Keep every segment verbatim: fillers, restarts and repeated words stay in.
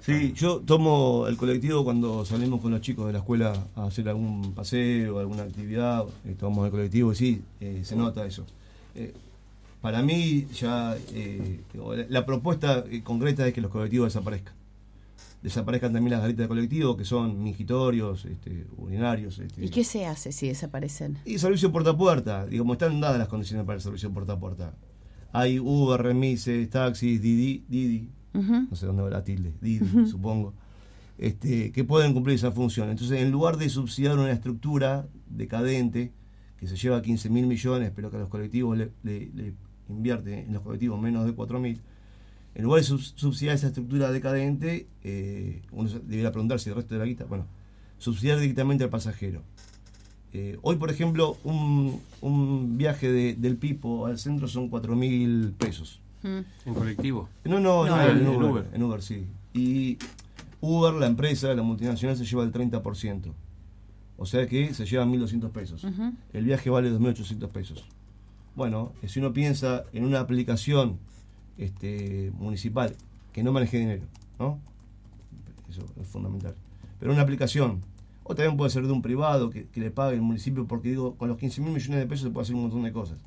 Sí, yo tomo el colectivo cuando salimos con los chicos de la escuela a hacer algún paseo, alguna actividad, eh, tomamos el colectivo y sí, eh, se nota eso. Eh, para mí ya eh, la propuesta concreta es que los colectivos desaparezcan. Desaparezcan también las garitas de colectivo, que son mingitorios, este, urinarios. Este, ¿Y qué se hace si desaparecen? Y servicio puerta a puerta, digamos, están dadas las condiciones para el servicio puerta a puerta. Hay Uber, remises, taxis, Didi, Didi. Uh-huh. No sé dónde va la tilde, Didi, uh-huh. supongo, este, que pueden cumplir esa función. Entonces, en lugar de subsidiar una estructura decadente que se lleva quince mil millones, pero que a los colectivos le, le, le invierte en los colectivos menos de cuatro mil, en lugar de sub, subsidiar esa estructura decadente, eh, uno debería preguntarse el resto de la guita, bueno, subsidiar directamente al pasajero. Eh, hoy, por ejemplo, un, un viaje de, del Pipo al centro son cuatro mil pesos. ¿En colectivo? No, no, no en, en, Uber, en Uber. En Uber, sí. Y Uber, la empresa, la multinacional, se lleva el treinta por ciento. O sea que se lleva mil doscientos pesos. Uh-huh. El viaje vale dos mil ochocientos pesos. Bueno, si uno piensa en una aplicación este, municipal que no maneje dinero, ¿no? Eso es fundamental. Pero una aplicación, o también puede ser de un privado que, que le pague el municipio, porque digo, con los quince mil millones de pesos se puede hacer un montón de cosas.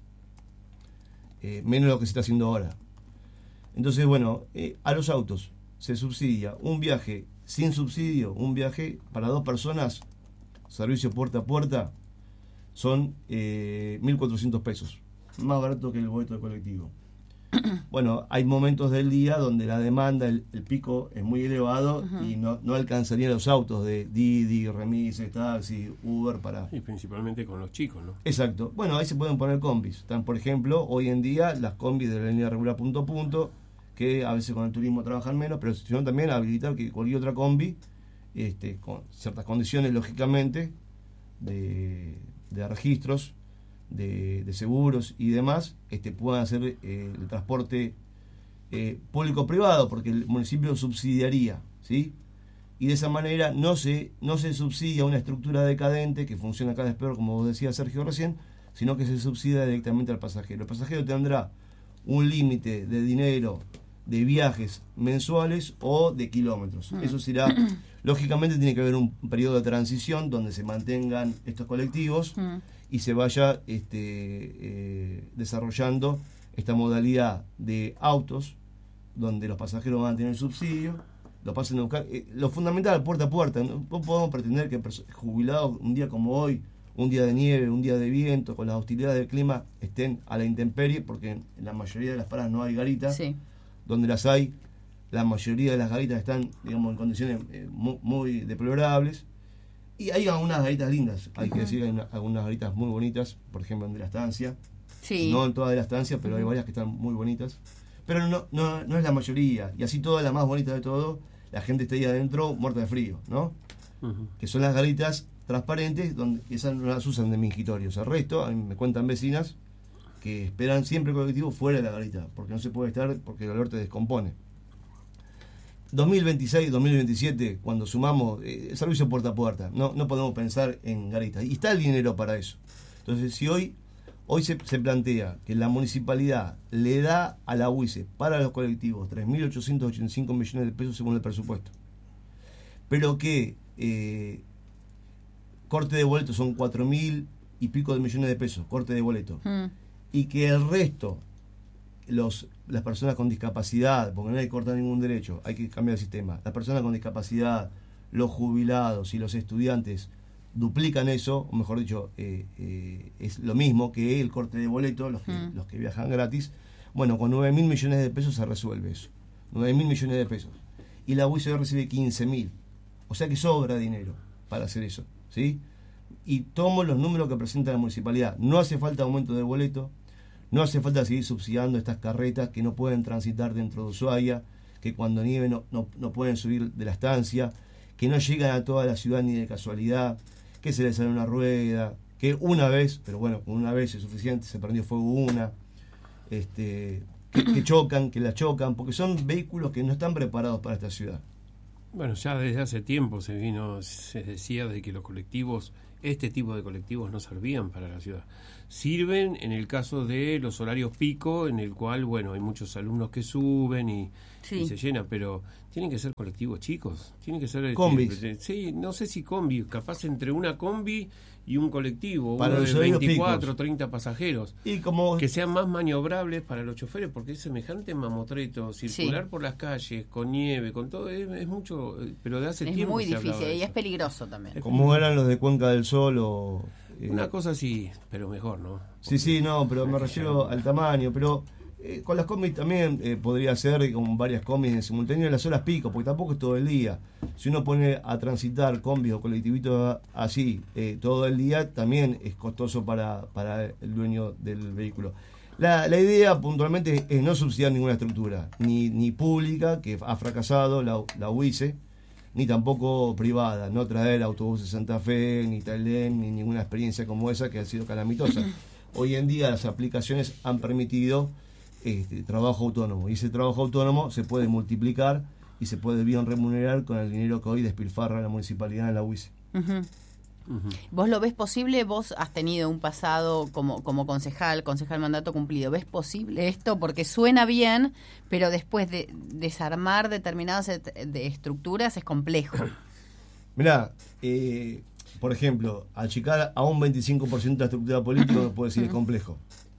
Eh, menos de lo que se está haciendo ahora. Entonces, bueno, eh, a los autos se subsidia un viaje sin subsidio, un viaje para dos personas, servicio puerta a puerta, son eh, mil cuatrocientos pesos, más barato que el boleto de colectivo. Bueno, hay momentos del día donde la demanda, el, el pico es muy elevado uh-huh. y no, no alcanzarían los autos de Didi, remises, taxi, Uber para... Y principalmente con los chicos, ¿no? Exacto. Bueno, ahí se pueden poner combis. Están, por ejemplo, hoy en día las combis de la línea regular punto a punto, que a veces con el turismo trabajan menos, pero sino también habilitar que cualquier otra combi, este, con ciertas condiciones, lógicamente, de, de registros, De, de seguros y demás, este, puedan hacer eh, el transporte eh, público-privado, porque el municipio subsidiaría, ¿sí? Y de esa manera no se, no se subsidia una estructura decadente que funciona cada vez peor, como vos decías, Sergio, recién, sino que se subsidia directamente al pasajero. El pasajero tendrá un límite de dinero de viajes mensuales o de kilómetros. Mm. Eso será, lógicamente tiene que haber un periodo de transición donde se mantengan estos colectivos mm. y se vaya este, eh, desarrollando esta modalidad de autos donde los pasajeros van a tener subsidio, lo pasen a buscar. Eh, lo fundamental, puerta a puerta. No podemos pretender que jubilados un día como hoy, un día de nieve, un día de viento, con las hostilidades del clima, estén a la intemperie, porque en la mayoría de las paradas no hay garitas. Sí. Donde las hay, la mayoría de las garitas están, digamos, en condiciones eh, muy, muy deplorables. Y hay algunas garitas lindas, hay uh-huh. que decir, hay una, algunas garitas muy bonitas, por ejemplo en de la estancia. Sí. No en toda de la estancia, pero uh-huh. hay varias que están muy bonitas. Pero no, no, no es la mayoría. Y así toda la más bonita de todo, la gente está ahí adentro muerta de frío, ¿no? Uh-huh. Que son las garitas transparentes, donde esas no las usan de mingitorios. El resto, a mí me cuentan vecinas que esperan siempre el colectivo fuera de la garita, porque no se puede estar, porque el olor te descompone. dos mil veintiséis, dos mil veintisiete, cuando sumamos eh, el servicio puerta a puerta, no, no podemos pensar en garitas. Y está el dinero para eso. Entonces, si hoy hoy se, se plantea que la municipalidad le da a la U I C E para los colectivos tres mil ochocientos ochenta y cinco millones de pesos según el presupuesto, pero que eh, corte de boleto son cuatro mil y pico de millones de pesos, corte de boleto, mm. y que el resto, los las personas con discapacidad, porque no hay que cortar ningún derecho, hay que cambiar el sistema, las personas con discapacidad, los jubilados y los estudiantes duplican eso, o mejor dicho, eh, eh, es lo mismo que el corte de boleto, los que, mm. los que viajan gratis. Bueno, con nueve mil millones de pesos se resuelve eso, nueve mil millones de pesos, y la U I C E recibe quince mil, o sea que sobra dinero para hacer eso, ¿sí? Y tomo los números que presenta la municipalidad, no hace falta aumento de boleto, no hace falta seguir subsidiando estas carretas que no pueden transitar dentro de Ushuaia, que cuando nieve no, no, no pueden subir de la estancia, que no llegan a toda la ciudad ni de casualidad, que se les sale una rueda, que una vez, pero bueno, con una vez es suficiente, se prendió fuego una, este, que, que chocan, que la chocan, porque son vehículos que no están preparados para esta ciudad. Bueno, ya desde hace tiempo se vino, se decía de que los colectivos este tipo de colectivos no servían para la ciudad. Sirven en el caso de los horarios pico, en el cual, bueno, hay muchos alumnos que suben y, sí. y se llena, pero tienen que ser colectivos chicos, tienen que ser... Combis. Eh, sí, no sé si combi, capaz entre una combi y un colectivo, para uno los de veinticuatro, picos. treinta pasajeros, y como que sean más maniobrables para los choferes, porque es semejante mamotreto, circular sí. por las calles, con nieve, con todo, es, es mucho, pero de hace es tiempo muy se hablaba difícil de y eso. es peligroso también. como eran los de Cuenca del Sol o... eh, Una cosa así, pero mejor, ¿no? Sí, sí, no, pero me refiero al tamaño, pero eh, con las combis también eh, podría ser con varias combis en simultáneo en las horas pico, porque tampoco es todo el día. Si uno pone a transitar combis o colectivitos así eh, todo el día, también es costoso para, para el dueño del vehículo. La, la idea puntualmente es, es no subsidiar ninguna estructura, ni, ni pública, que ha fracasado, la, la U I C E, ni tampoco privada, no traer autobuses Santa Fe, ni Tailén, ni ninguna experiencia como esa que ha sido calamitosa. Hoy en día las aplicaciones han permitido este, trabajo autónomo, y ese trabajo autónomo se puede multiplicar y se puede bien remunerar con el dinero que hoy despilfarra la municipalidad en la U I C E. Uh-huh. Uh-huh. ¿Vos lo ves posible? Vos has tenido un pasado como, como concejal, concejal mandato cumplido. ¿Ves posible esto? Porque suena bien, pero después de desarmar determinadas de estructuras es complejo. Mirá, eh, por ejemplo, achicar a un veinticinco por ciento de la estructura política no puede decir es complejo.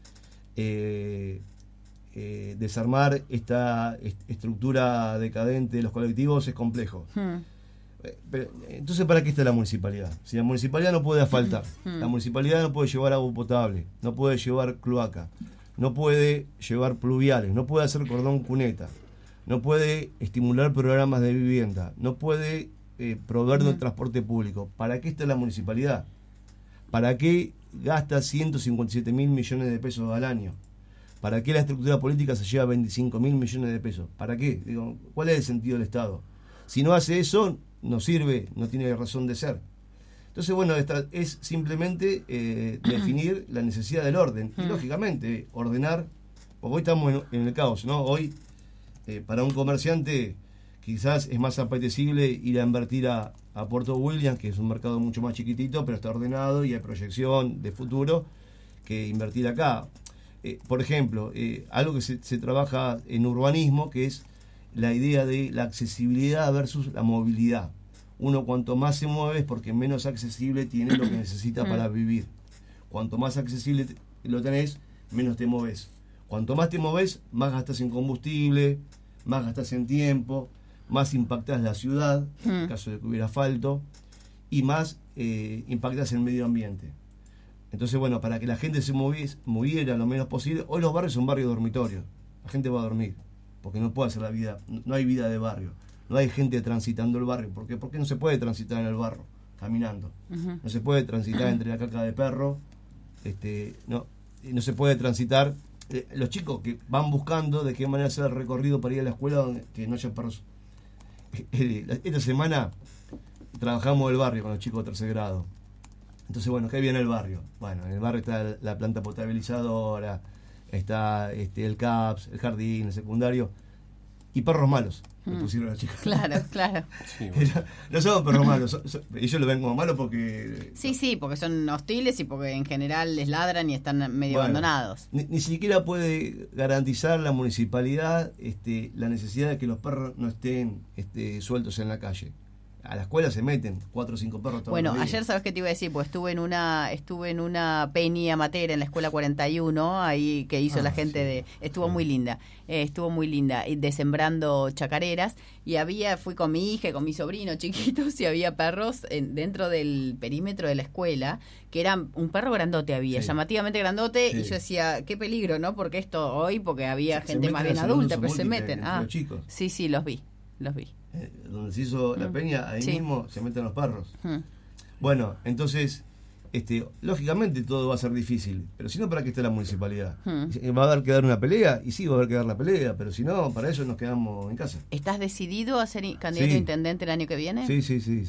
Eh, eh, desarmar esta est- estructura decadente de los colectivos es complejo. Hmm. Pero, entonces, ¿para qué está la municipalidad? Si la municipalidad no puede asfaltar, Mm. la municipalidad no puede llevar agua potable, no puede llevar cloaca, no puede llevar pluviales, no puede hacer cordón cuneta, no puede estimular programas de vivienda, no puede eh, proveer de Mm. transporte público. ¿Para qué está la municipalidad? ¿Para qué gasta ciento cincuenta y siete mil millones de pesos al año? ¿Para qué la estructura política se lleva veinticinco mil millones de pesos? ¿Para qué? Digo, ¿cuál es el sentido del Estado? Si no hace eso, no sirve, no tiene razón de ser. Entonces, bueno, esta es simplemente eh, definir la necesidad del orden. Y, lógicamente, ordenar, porque hoy estamos en, en el caos, ¿no? Hoy, eh, para un comerciante, quizás es más apetecible ir a invertir a, a Puerto Williams, que es un mercado mucho más chiquitito, pero está ordenado y hay proyección de futuro, que invertir acá. Eh, por ejemplo, eh, algo que se, se trabaja en urbanismo, que es la idea de la accesibilidad versus la movilidad. Uno cuanto más se mueve es porque menos accesible tiene lo que necesita para vivir. Cuanto más accesible te- lo tenés, menos te moves. Cuanto más te moves, más gastas en combustible, más gastas en tiempo, más impactas la ciudad, en el caso de que hubiera asfalto, y más eh, impactas el medio ambiente. Entonces, bueno, para que la gente se movies, moviera lo menos posible, hoy los barrios son barrios dormitorios. La gente va a dormir, porque no puede hacer la vida, no hay vida de barrio. No hay gente transitando el barrio. ¿Por qué? Porque no se puede transitar en el barro, caminando. Uh-huh. No se puede transitar entre la caca de perro. Este, no, no se puede transitar. Eh, los chicos que van buscando de qué manera hacer el recorrido para ir a la escuela donde que no haya perros. Eh, esta semana trabajamos el barrio con los chicos de tercer grado. Entonces, bueno, ¿qué viene el barrio? Bueno, en el barrio está la planta potabilizadora, está este, el C A P S, el jardín, el secundario, y perros malos, le pusieron a los chicos. Claro, claro. Sí, bueno. No son perros malos, son- son- ellos lo ven como malos porque... Sí, sí, porque son hostiles y porque en general les ladran y están medio Bueno, abandonados. Ni, ni siquiera puede garantizar la municipalidad este, la necesidad de que los perros no estén este, sueltos en la calle. A la escuela se meten cuatro o cinco perros todos Bueno, los días. ayer sabes qué te iba a decir, pues estuve en una estuve en una peña matera en la escuela cuarenta y uno, ahí que hizo Ah, la gente sí. de estuvo Sí. muy linda, eh, estuvo muy linda, y de sembrando chacareras, y había fui con mi hija y con mi sobrino chiquitos y había perros en- dentro del perímetro de la escuela, que eran un perro grandote había, Sí. llamativamente grandote, Sí. y yo decía, qué peligro, ¿no? Porque esto hoy, porque había Se- se gente meten más en bien el segundo adulta, pero se múltiple meten. entre Ah, los chicos. sí, sí, los vi, los vi. Eh, donde se hizo la peña, ahí Sí. mismo se meten los perros. Hmm. Bueno, entonces, este, lógicamente todo va a ser difícil, pero si no, ¿para qué está la municipalidad? Hmm. ¿Va a haber que dar una pelea? Y sí, va a haber que dar la pelea, pero si no, para eso nos quedamos en casa. ¿Estás decidido a ser i- candidato Sí. a intendente el año que viene? Sí, sí, sí, sí.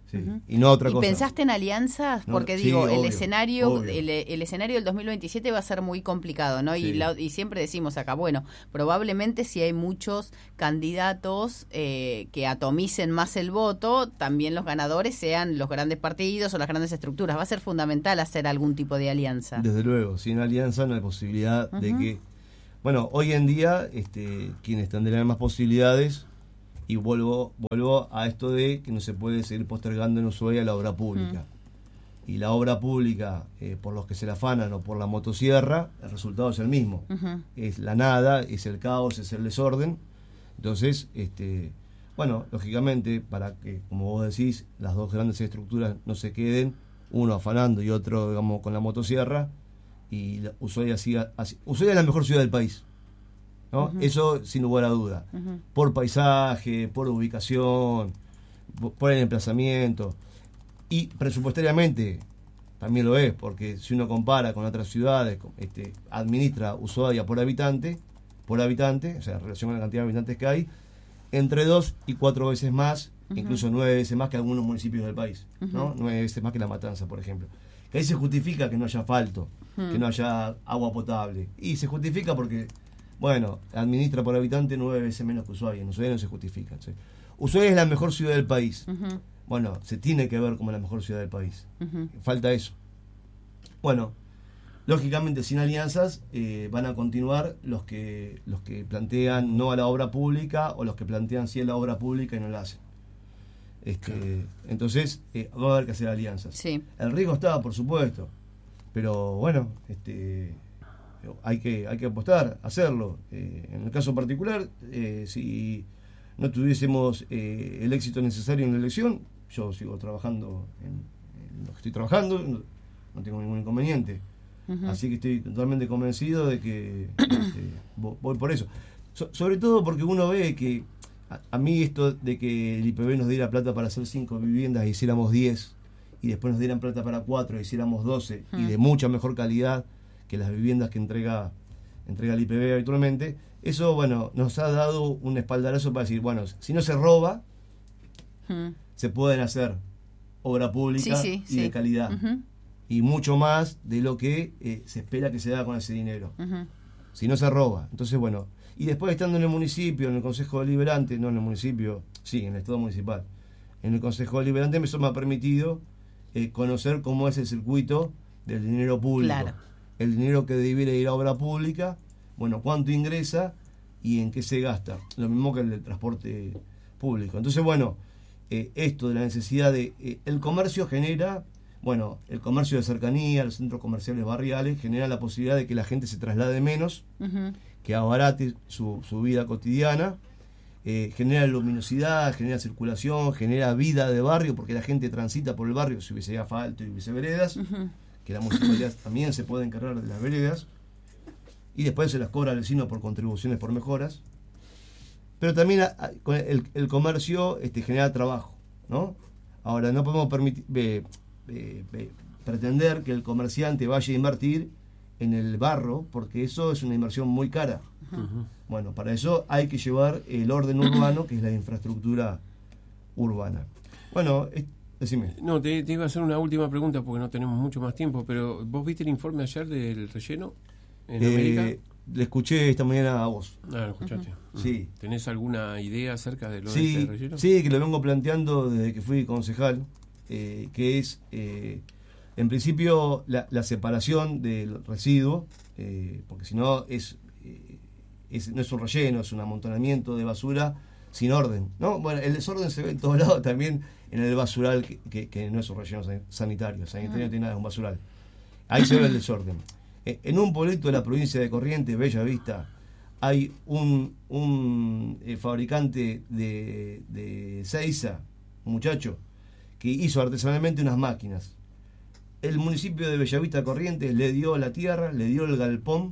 Sí. Uh-huh. Y no otra ¿Y cosa. pensaste en alianzas? No, Porque sí, digo, el obvio, escenario obvio. el, el escenario del dos mil veintisiete va a ser muy complicado, ¿no? Sí. Y, la, y siempre decimos acá, bueno, probablemente si hay muchos candidatos eh, que atomicen más el voto, también los ganadores sean los grandes partidos o las grandes estructuras. Va a ser fundamental hacer algún tipo de alianza. Desde luego, sin alianza no hay posibilidad uh-huh. de que... Bueno, hoy en día este, quienes tendrán más posibilidades... Y vuelvo vuelvo a esto de que no se puede seguir postergando en Ushuaia la obra pública. Mm. Y la obra pública, eh, por los que se la afanan o por la motosierra, el resultado es el mismo. Uh-huh. Es la nada, es el caos, es el desorden. Entonces, este bueno, lógicamente, para que, como vos decís, las dos grandes estructuras no se queden, uno afanando y otro, digamos, con la motosierra, y Ushuaia siga así. Ushuaia es la mejor ciudad del país. ¿No? Uh-huh. Eso sin lugar a duda, uh-huh. por paisaje, por ubicación, por el emplazamiento, y presupuestariamente también lo es, porque si uno compara con otras ciudades, este, administra Ushuaia por habitante, por habitante, o sea, en relación a la cantidad de habitantes que hay, entre dos y cuatro veces más, uh-huh. incluso nueve veces más que algunos municipios del país, uh-huh. ¿no? Nueve veces más que La Matanza, por ejemplo. Que ahí se justifica que no haya asfalto, uh-huh. que no haya agua potable, y se justifica porque bueno, administra por habitante nueve veces menos que Ushuaia. En Ushuaia no se justifica. ¿Sí? Ushuaia es la mejor ciudad del país. Uh-huh. Bueno, se tiene que ver como la mejor ciudad del país. Uh-huh. Falta eso. Bueno, lógicamente sin alianzas eh, van a continuar los que los que plantean no a la obra pública o los que plantean sí a la obra pública y no la hacen. Este, claro. Entonces eh, va a haber que hacer alianzas. Sí. El riesgo está, por supuesto. Pero bueno, este... hay que hay que apostar, hacerlo. Eh, en el caso particular, eh, si no tuviésemos eh, el éxito necesario en la elección, yo sigo trabajando en, en lo que estoy trabajando, no, no tengo ningún inconveniente. Uh-huh. Así que estoy totalmente convencido de que este, voy por eso. So, sobre todo porque uno ve que a, a mí esto de que el I P B nos diera plata para hacer cinco viviendas e hiciéramos diez, y después nos dieran plata para cuatro e hiciéramos doce, uh-huh. y de mucha mejor calidad que las viviendas que entrega entrega el I P B habitualmente, eso bueno nos ha dado un espaldarazo para decir, bueno, si no se roba, hmm. se pueden hacer obra pública sí, sí, y sí. de calidad, uh-huh. y mucho más de lo que eh, se espera que se haga con ese dinero. Uh-huh. Si no se roba. Entonces, bueno, y después estando en el municipio, en el Consejo Deliberante, no en el municipio, sí, en el Estado Municipal, en el Consejo Deliberante, eso me ha permitido eh, conocer cómo es el circuito del dinero público. Claro. El dinero que debiera ir a obra pública, bueno, cuánto ingresa y en qué se gasta. Lo mismo que el del transporte público. Entonces, bueno, eh, esto de la necesidad de... Eh, el comercio genera, bueno, el comercio de cercanía, los centros comerciales barriales, genera la posibilidad de que la gente se traslade menos, uh-huh. que abarate su, su vida cotidiana, eh, genera luminosidad, genera circulación, genera vida de barrio, porque la gente transita por el barrio si hubiese asfalto y hubiese veredas, uh-huh. que la municipalidad también se puede encargar de las veredas, y después se las cobra al vecino por contribuciones por mejoras. Pero también a, a, el, el comercio este, genera trabajo, ¿no? Ahora, no podemos permitir, eh, eh, eh, pretender que el comerciante vaya a invertir en el barro, porque eso es una inversión muy cara. Uh-huh. Bueno, para eso hay que llevar el orden urbano, que es la infraestructura urbana. Bueno, es, decime. No, te, te iba a hacer una última pregunta porque no tenemos mucho más tiempo, pero ¿vos viste el informe ayer del relleno en eh, América? Le escuché esta mañana a vos. Ah, lo escuchaste. Uh-huh. Sí. ¿Tenés alguna idea acerca de lo sí, de este relleno? Sí, que lo vengo planteando desde que fui concejal, eh, que es, eh, en principio, la, la separación del residuo, eh, porque si no es, eh, es, no es un relleno, es un amontonamiento de basura sin orden, ¿no? Bueno, el desorden se ve en todos lados, también en el basural, que, que, que no es un relleno sanitario, sanitario no tiene nada, es un basural. Ahí se ve el desorden. En un pueblito de la provincia de Corrientes, Bella Vista, hay un, un eh, fabricante de, de Seiza, un muchacho, que hizo artesanalmente unas máquinas. El municipio de Bellavista Corrientes le dio la tierra, le dio el galpón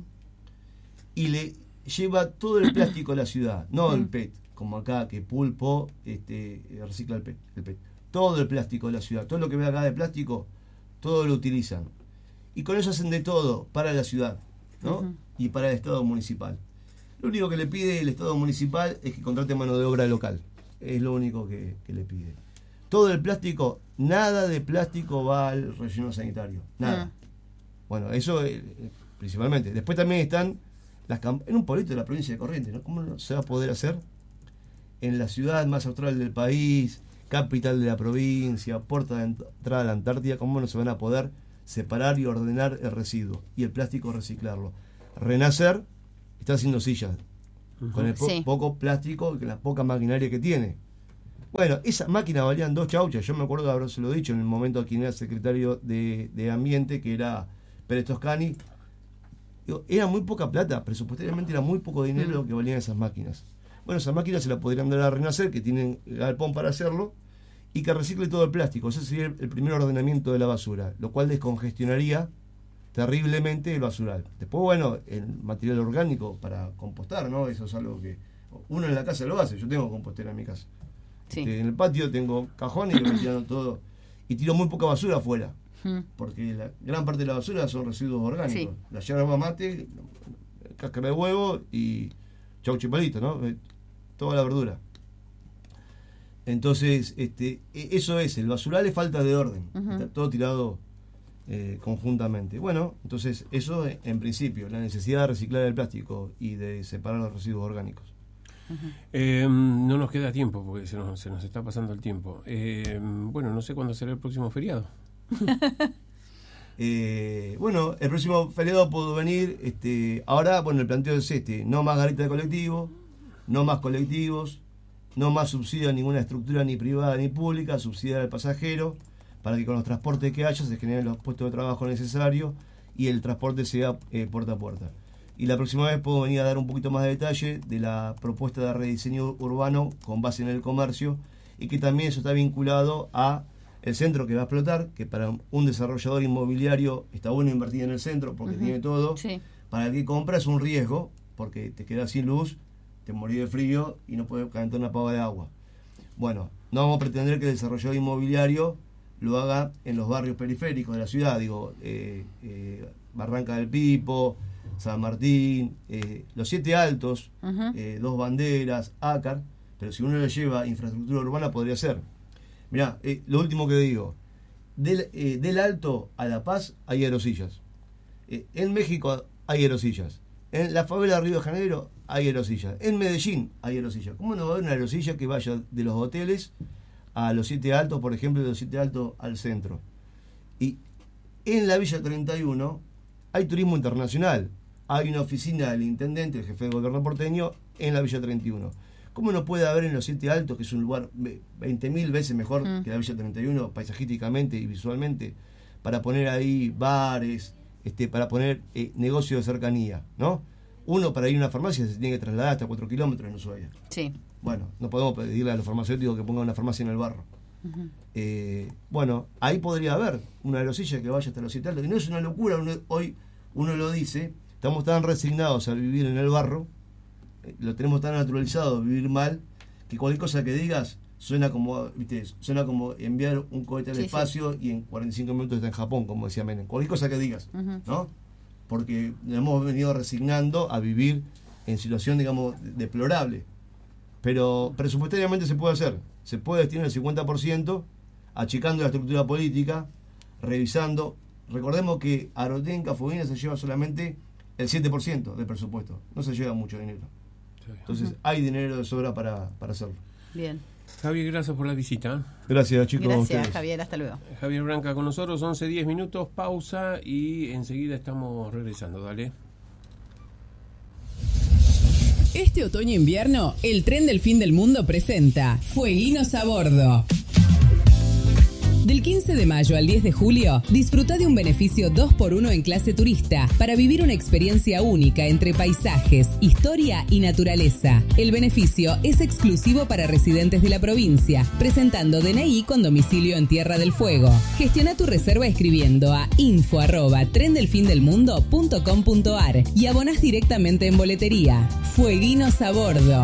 y le lleva todo el plástico a la ciudad, no el P E T, como acá, que Pulpo este, recicla el P E T, el P E T. Todo el plástico de la ciudad, todo lo que ve acá de plástico, todo lo utilizan. Y con eso hacen de todo para la ciudad, ¿no? Uh-huh. Y para el Estado municipal. Lo único que le pide el Estado municipal es que contrate mano de obra local. Es lo único que, que le pide. todo el plástico, nada de plástico va al relleno sanitario, nada. Mm. Bueno, eso eh, principalmente. Después también están las en un pueblito de la provincia de Corrientes, ¿no? ¿Cómo no se va a poder hacer en la ciudad más austral del país, capital de la provincia, puerta de entrada a la Antártida? ¿Cómo no se van a poder separar y ordenar el residuo y el plástico reciclarlo? Renacer está haciendo sillas uh-huh. con el po- sí. poco plástico y con la poca maquinaria que tiene. Bueno, esas máquinas valían dos chauchas. Yo me acuerdo de habérselo dicho en el momento a quien era secretario de, de Ambiente, que era Pérez Toscani. Digo, era muy poca plata, presupuestariamente era muy poco dinero lo que valían esas máquinas. Bueno, esas máquinas se las podrían dar a Renacer, que tienen galpón para hacerlo, y que recicle todo el plástico. Ese sería el primer ordenamiento de la basura, lo cual descongestionaría terriblemente el basural. Después, bueno, el material orgánico para compostar, ¿no? Eso es algo que uno en la casa lo hace. Yo tengo compostera en mi casa. Sí. Este, en el patio tengo cajones y lo voy tirando todo. Y tiro muy poca basura afuera, hmm. porque la gran parte de la basura son residuos orgánicos. Sí. La yerba mate, cáscara de huevo y chaucho y palito, ¿no? Toda la verdura. Entonces, este, eso es, el basural es falta de orden. Uh-huh. Está todo tirado eh, conjuntamente. Bueno, entonces, eso en principio, la necesidad de reciclar el plástico y de separar los residuos orgánicos. Uh-huh. Eh, no nos queda tiempo porque se nos, se nos está pasando el tiempo. Eh, bueno, no sé cuándo será el próximo feriado. eh, bueno, el próximo feriado puedo venir. Este, ahora, bueno, el planteo es este: no más garita de colectivo, no más colectivos, no más subsidio a ninguna estructura ni privada ni pública, subsidiar al pasajero para que con los transportes que haya se generen los puestos de trabajo necesarios y el transporte sea eh, puerta a puerta. Y la próxima vez puedo venir a dar un poquito más de detalle de la propuesta de rediseño urbano con base en el comercio, y que también eso está vinculado a el centro que va a explotar, que para un desarrollador inmobiliario está bueno invertir en el centro porque uh-huh. tiene todo. Sí. Para el que compra es un riesgo porque te quedas sin luz, te morís de frío y no puedes calentar una pava de agua. Bueno, no vamos a pretender que el desarrollador inmobiliario lo haga en los barrios periféricos de la ciudad, digo, eh, eh, Barranca del Pipo, San Martín, eh, los Siete Altos, uh-huh. eh, Dos Banderas, Ácar, pero si uno le lleva infraestructura urbana podría ser. Mirá, eh, lo último que digo, del, eh, del Alto a La Paz hay aerosillas, eh, en México hay aerosillas, en la favela de Río de Janeiro hay aerosillas, en Medellín hay aerosillas. ¿Cómo no va a haber una aerosilla que vaya de los hoteles a los Siete Altos, por ejemplo, de los Siete Altos al centro? Y en la Villa treinta y uno hay turismo internacional. Hay una oficina del intendente, el jefe de gobierno porteño, en la Villa treinta y uno. ¿Cómo no puede haber en los Siete Altos, que es un lugar veinte mil veces mejor mm. que la Villa treinta y uno, paisajísticamente y visualmente, para poner ahí bares, este, para poner eh, negocio de cercanía, ¿no? Uno, para ir a una farmacia se tiene que trasladar hasta cuatro kilómetros en Ushuaia. Sí. Bueno, no podemos pedirle a los farmacéuticos que pongan una farmacia en el barro. Uh-huh. Eh, bueno, ahí podría haber una aerosilla que vaya hasta los Siete Altos. Y no es una locura, uno, hoy uno lo dice. Estamos tan resignados a vivir en el barro, eh, lo tenemos tan naturalizado a vivir mal, que cualquier cosa que digas suena como, ¿viste? Suena como enviar un cohete al sí, espacio sí. y en cuarenta y cinco minutos está en Japón, como decía Menem. Cualquier cosa que digas, uh-huh. ¿no? Porque nos hemos venido resignando a vivir en situación, digamos, deplorable. Pero presupuestariamente se puede hacer. Se puede destinar el cincuenta por ciento, achicando la estructura política, revisando. Recordemos que Agrotenca Fubina se lleva solamente el siete por ciento del presupuesto. No se lleva mucho dinero. Entonces, uh-huh. hay dinero de sobra para, para hacerlo. Bien. Javier, gracias por la visita. Gracias, chicos. Gracias, Javier. Hasta luego. Javier Branca con nosotros, once diez minutos, pausa y enseguida estamos regresando. Dale. Este otoño-invierno, el tren del fin del mundo presenta Fueguinos a Bordo. Del quince de mayo al diez de julio, disfruta de un beneficio dos por uno en clase turista para vivir una experiencia única entre paisajes, historia y naturaleza. El beneficio es exclusivo para residentes de la provincia, presentando D N I con domicilio en Tierra del Fuego. Gestiona tu reserva escribiendo a info arroba tren del fin del mundo punto com punto ar y abonás directamente en boletería. Fueguinos a Bordo.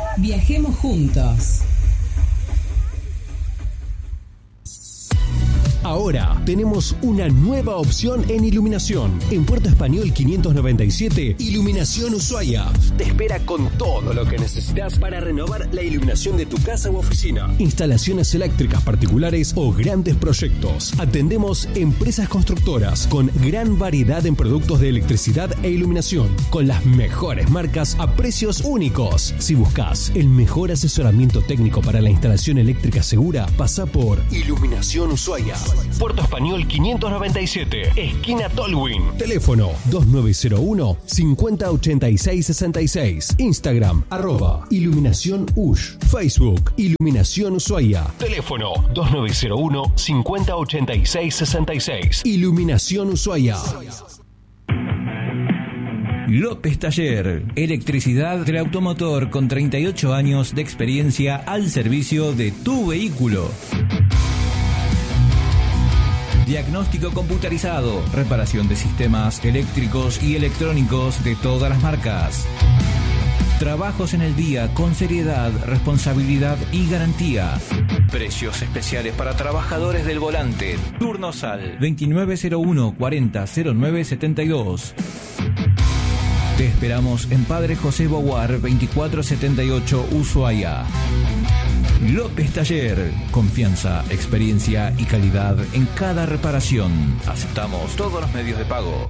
Viajemos juntos. Ahora tenemos una nueva opción en iluminación. En Puerto Español quinientos noventa y siete, Iluminación Ushuaia. Te espera con todo lo que necesitas para renovar la iluminación de tu casa u oficina. Instalaciones eléctricas particulares o grandes proyectos. Atendemos empresas constructoras con gran variedad en productos de electricidad e iluminación, con las mejores marcas a precios únicos. Si buscas el mejor asesoramiento técnico para la instalación eléctrica segura, pasa por Iluminación Ushuaia. Puerto Español quinientos noventa y siete, esquina Tolwyn. Teléfono dos nueve cero uno, cincuenta ochenta y seis sesenta y seis. Instagram, arroba Iluminación Ush. Facebook, Iluminación Ushuaia. Teléfono dos nueve cero uno, cincuenta ochenta y seis sesenta y seis. Iluminación Ushuaia. López Taller, electricidad del automotor con treinta y ocho años de experiencia al servicio de tu vehículo. Diagnóstico computarizado, reparación de sistemas eléctricos y electrónicos de todas las marcas. Trabajos en el día con seriedad, responsabilidad y garantía. Precios especiales para trabajadores del volante. Turnos al veintinueve cero uno, cuarenta cero nueve setenta y dos. Te esperamos en Padre José Boguar veinticuatro setenta y ocho, Ushuaia. López Taller, confianza, experiencia y calidad en cada reparación. Aceptamos todos los medios de pago.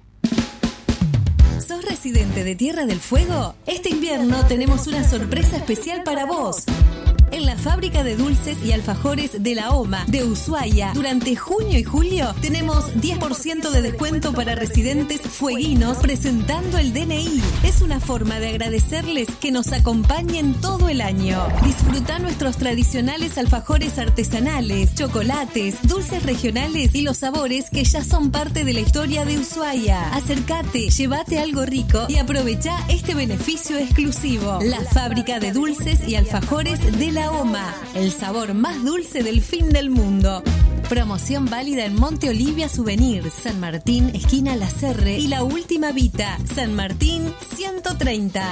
¿Sos residente de Tierra del Fuego? Este invierno tenemos una sorpresa especial para vos. En la fábrica de dulces y alfajores de la OMA de Ushuaia, durante junio y julio tenemos diez por ciento de descuento para residentes fueguinos presentando el D N I. Es una forma de agradecerles que nos acompañen todo el año. Disfruta nuestros tradicionales alfajores artesanales, chocolates, dulces regionales y los sabores que ya son parte de la historia de Ushuaia. Acércate, llévate algo rico y aprovecha este beneficio exclusivo. La fábrica de dulces y alfajores de la OMA, el sabor más dulce del fin del mundo. Promoción válida en Monte Olivia Souvenir, San Martín, esquina La Serre y La Última Vita, San Martín ciento treinta.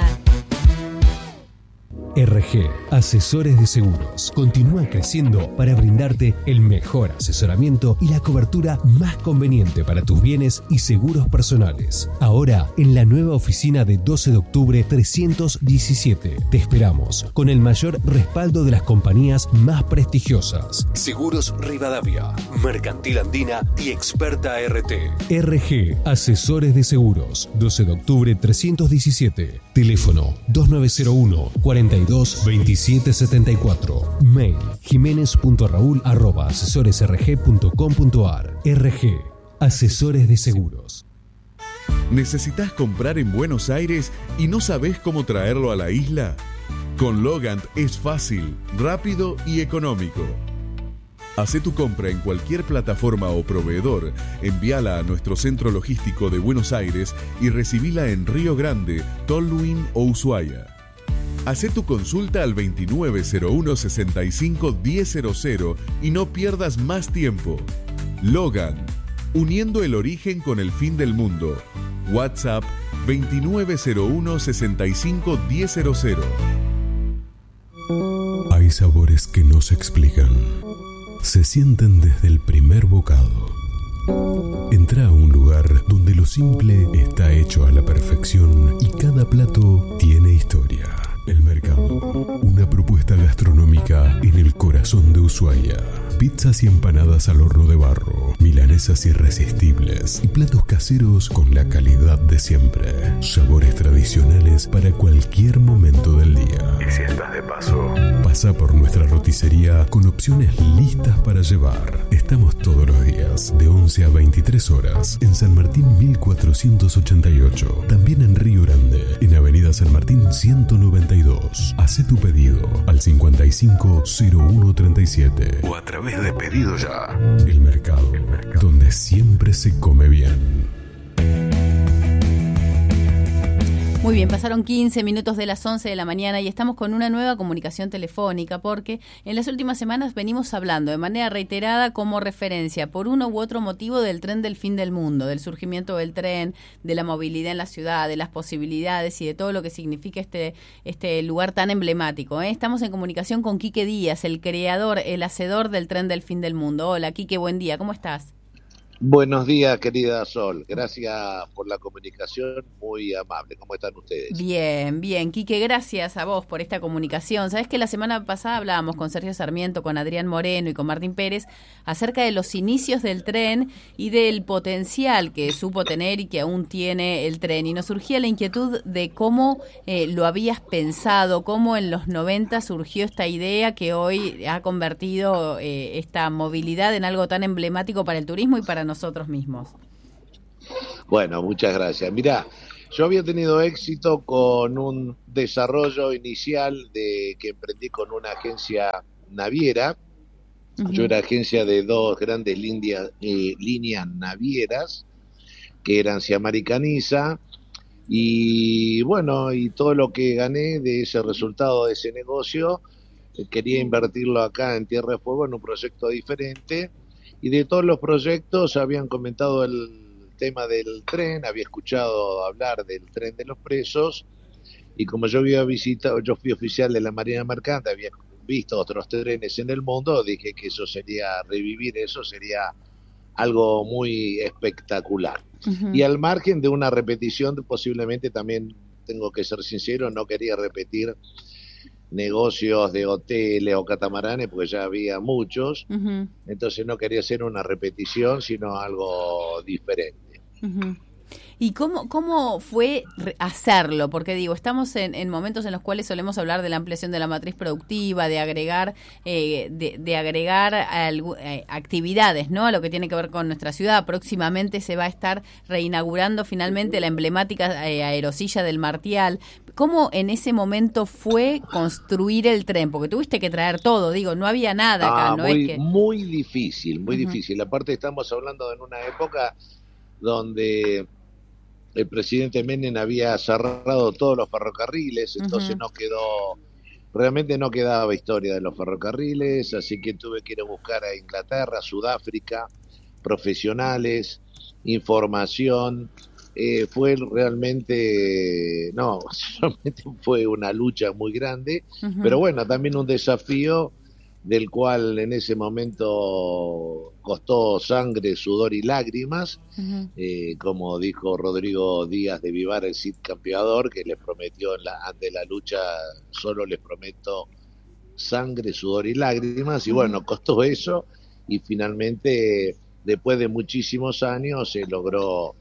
R G, Asesores de Seguros, continúa creciendo para brindarte el mejor asesoramiento y la cobertura más conveniente para tus bienes y seguros personales. Ahora, en la nueva oficina de doce de octubre trescientos diecisiete. Te esperamos con el mayor respaldo de las compañías más prestigiosas. Seguros Rivadavia, Mercantil Andina y Experta R T. R G, Asesores de Seguros, doce de octubre trescientos diecisiete. Teléfono dos nueve cero uno, cuarenta y dos, veintisiete setenta y cuatro. Mail jiménez punto raúl arroba asesores r g punto com punto a r. R G, Asesores de Seguros. ¿Necesitas comprar en Buenos Aires y no sabés cómo traerlo a la isla? Con Logant es fácil, rápido y económico. Hacé tu compra en cualquier plataforma o proveedor, envíala a nuestro centro logístico de Buenos Aires y recibila en Río Grande, Tolwyn o Ushuaia. Hacé tu consulta al veintinueve cero uno, sesenta y cinco, diez cero cero y no pierdas más tiempo. Logan, uniendo el origen con el fin del mundo. WhatsApp veintinueve cero uno, sesenta y cinco, diez cero cero. Hay sabores que no se explican. Se sienten desde el primer bocado. Entra a un lugar donde lo simple está hecho a la perfección y cada plato tiene historia. El Mercado, una propuesta gastronómica en el corazón de Ushuaia. Pizzas y empanadas al horno de barro, milanesas irresistibles y platos caseros con la calidad de siempre. Sabores tradicionales para cualquier momento del día. Y si estás de paso, pasa por nuestra roticería con opciones listas para llevar. Estamos todos los días de once a veintitrés horas en San Martín mil cuatrocientos ochenta y ocho. También en Río Grande, en Avenida San Martín ciento noventa y dos. Hacé tu pedido al cincuenta y cinco, cero uno treinta y siete o a través de Pedido Ya. El Mercado, El Mercado, donde siempre se come bien. Muy bien, pasaron quince minutos de las once de la mañana y estamos con una nueva comunicación telefónica porque en las últimas semanas venimos hablando de manera reiterada como referencia por uno u otro motivo del tren del fin del mundo, del surgimiento del tren, de la movilidad en la ciudad, de las posibilidades y de todo lo que significa este, este lugar tan emblemático, ¿eh? Estamos en comunicación con Quique Díaz, el creador, el hacedor del tren del fin del mundo. Hola Quique, buen día, ¿cómo estás? Buenos días, querida Sol. Gracias por la comunicación, muy amable. ¿Cómo están ustedes? Bien, bien. Quique, gracias a vos por esta comunicación. Sabés que la semana pasada hablábamos con Sergio Sarmiento, con Adrián Moreno y con Martín Pérez acerca de los inicios del tren y del potencial que supo tener y que aún tiene el tren. Y nos surgía la inquietud de cómo eh, lo habías pensado, cómo en los noventa surgió esta idea que hoy ha convertido eh, esta movilidad en algo tan emblemático para el turismo y para nosotros. nosotros mismos. Bueno, muchas gracias. Mirá, yo había tenido éxito con un desarrollo inicial de que emprendí con una agencia naviera. Uh-huh. Yo era agencia de dos grandes líneas, eh, líneas navieras, que eran Siamar y Caniza, y bueno, y todo lo que gané de ese resultado de ese negocio, eh, quería invertirlo acá en Tierra de Fuego en un proyecto diferente. Y de todos los proyectos habían comentado el tema del tren, había escuchado hablar del tren de los presos, y como yo había visitado, yo fui oficial de la Marina Mercante, había visto otros trenes en el mundo, dije que eso sería, revivir eso sería algo muy espectacular. Uh-huh. Y al margen de una repetición, posiblemente también, tengo que ser sincero, no quería repetir negocios de hoteles o catamaranes, porque ya había muchos, uh-huh. Entonces no quería hacer una repetición, sino algo diferente. Uh-huh. ¿Y cómo, cómo fue hacerlo? Porque digo, estamos en, en momentos en los cuales solemos hablar de la ampliación de la matriz productiva, de agregar, eh, de, de agregar algo, eh, actividades, ¿no? A lo que tiene que ver con nuestra ciudad. Próximamente se va a estar reinaugurando finalmente la emblemática eh, aerosilla del Martial. ¿Cómo en ese momento fue construir el tren? Porque tuviste que traer todo, digo, no había nada acá, ah, ¿no? Muy, es que... muy difícil, muy uh-huh. difícil. Aparte estamos hablando en una época donde el presidente Menem había cerrado todos los ferrocarriles, entonces uh-huh. no quedó, realmente no quedaba historia de los ferrocarriles, así que tuve que ir a buscar a Inglaterra, Sudáfrica, profesionales, información. Eh, fue realmente, no, realmente fue una lucha muy grande, uh-huh. pero bueno, también un desafío del cual en ese momento costó sangre, sudor y lágrimas, uh-huh. eh, como dijo Rodrigo Díaz de Vivar, el Cid campeador, que les prometió en la, ante la lucha, solo les prometo sangre, sudor y lágrimas, y uh-huh. bueno, costó eso, y finalmente, después de muchísimos años, se logró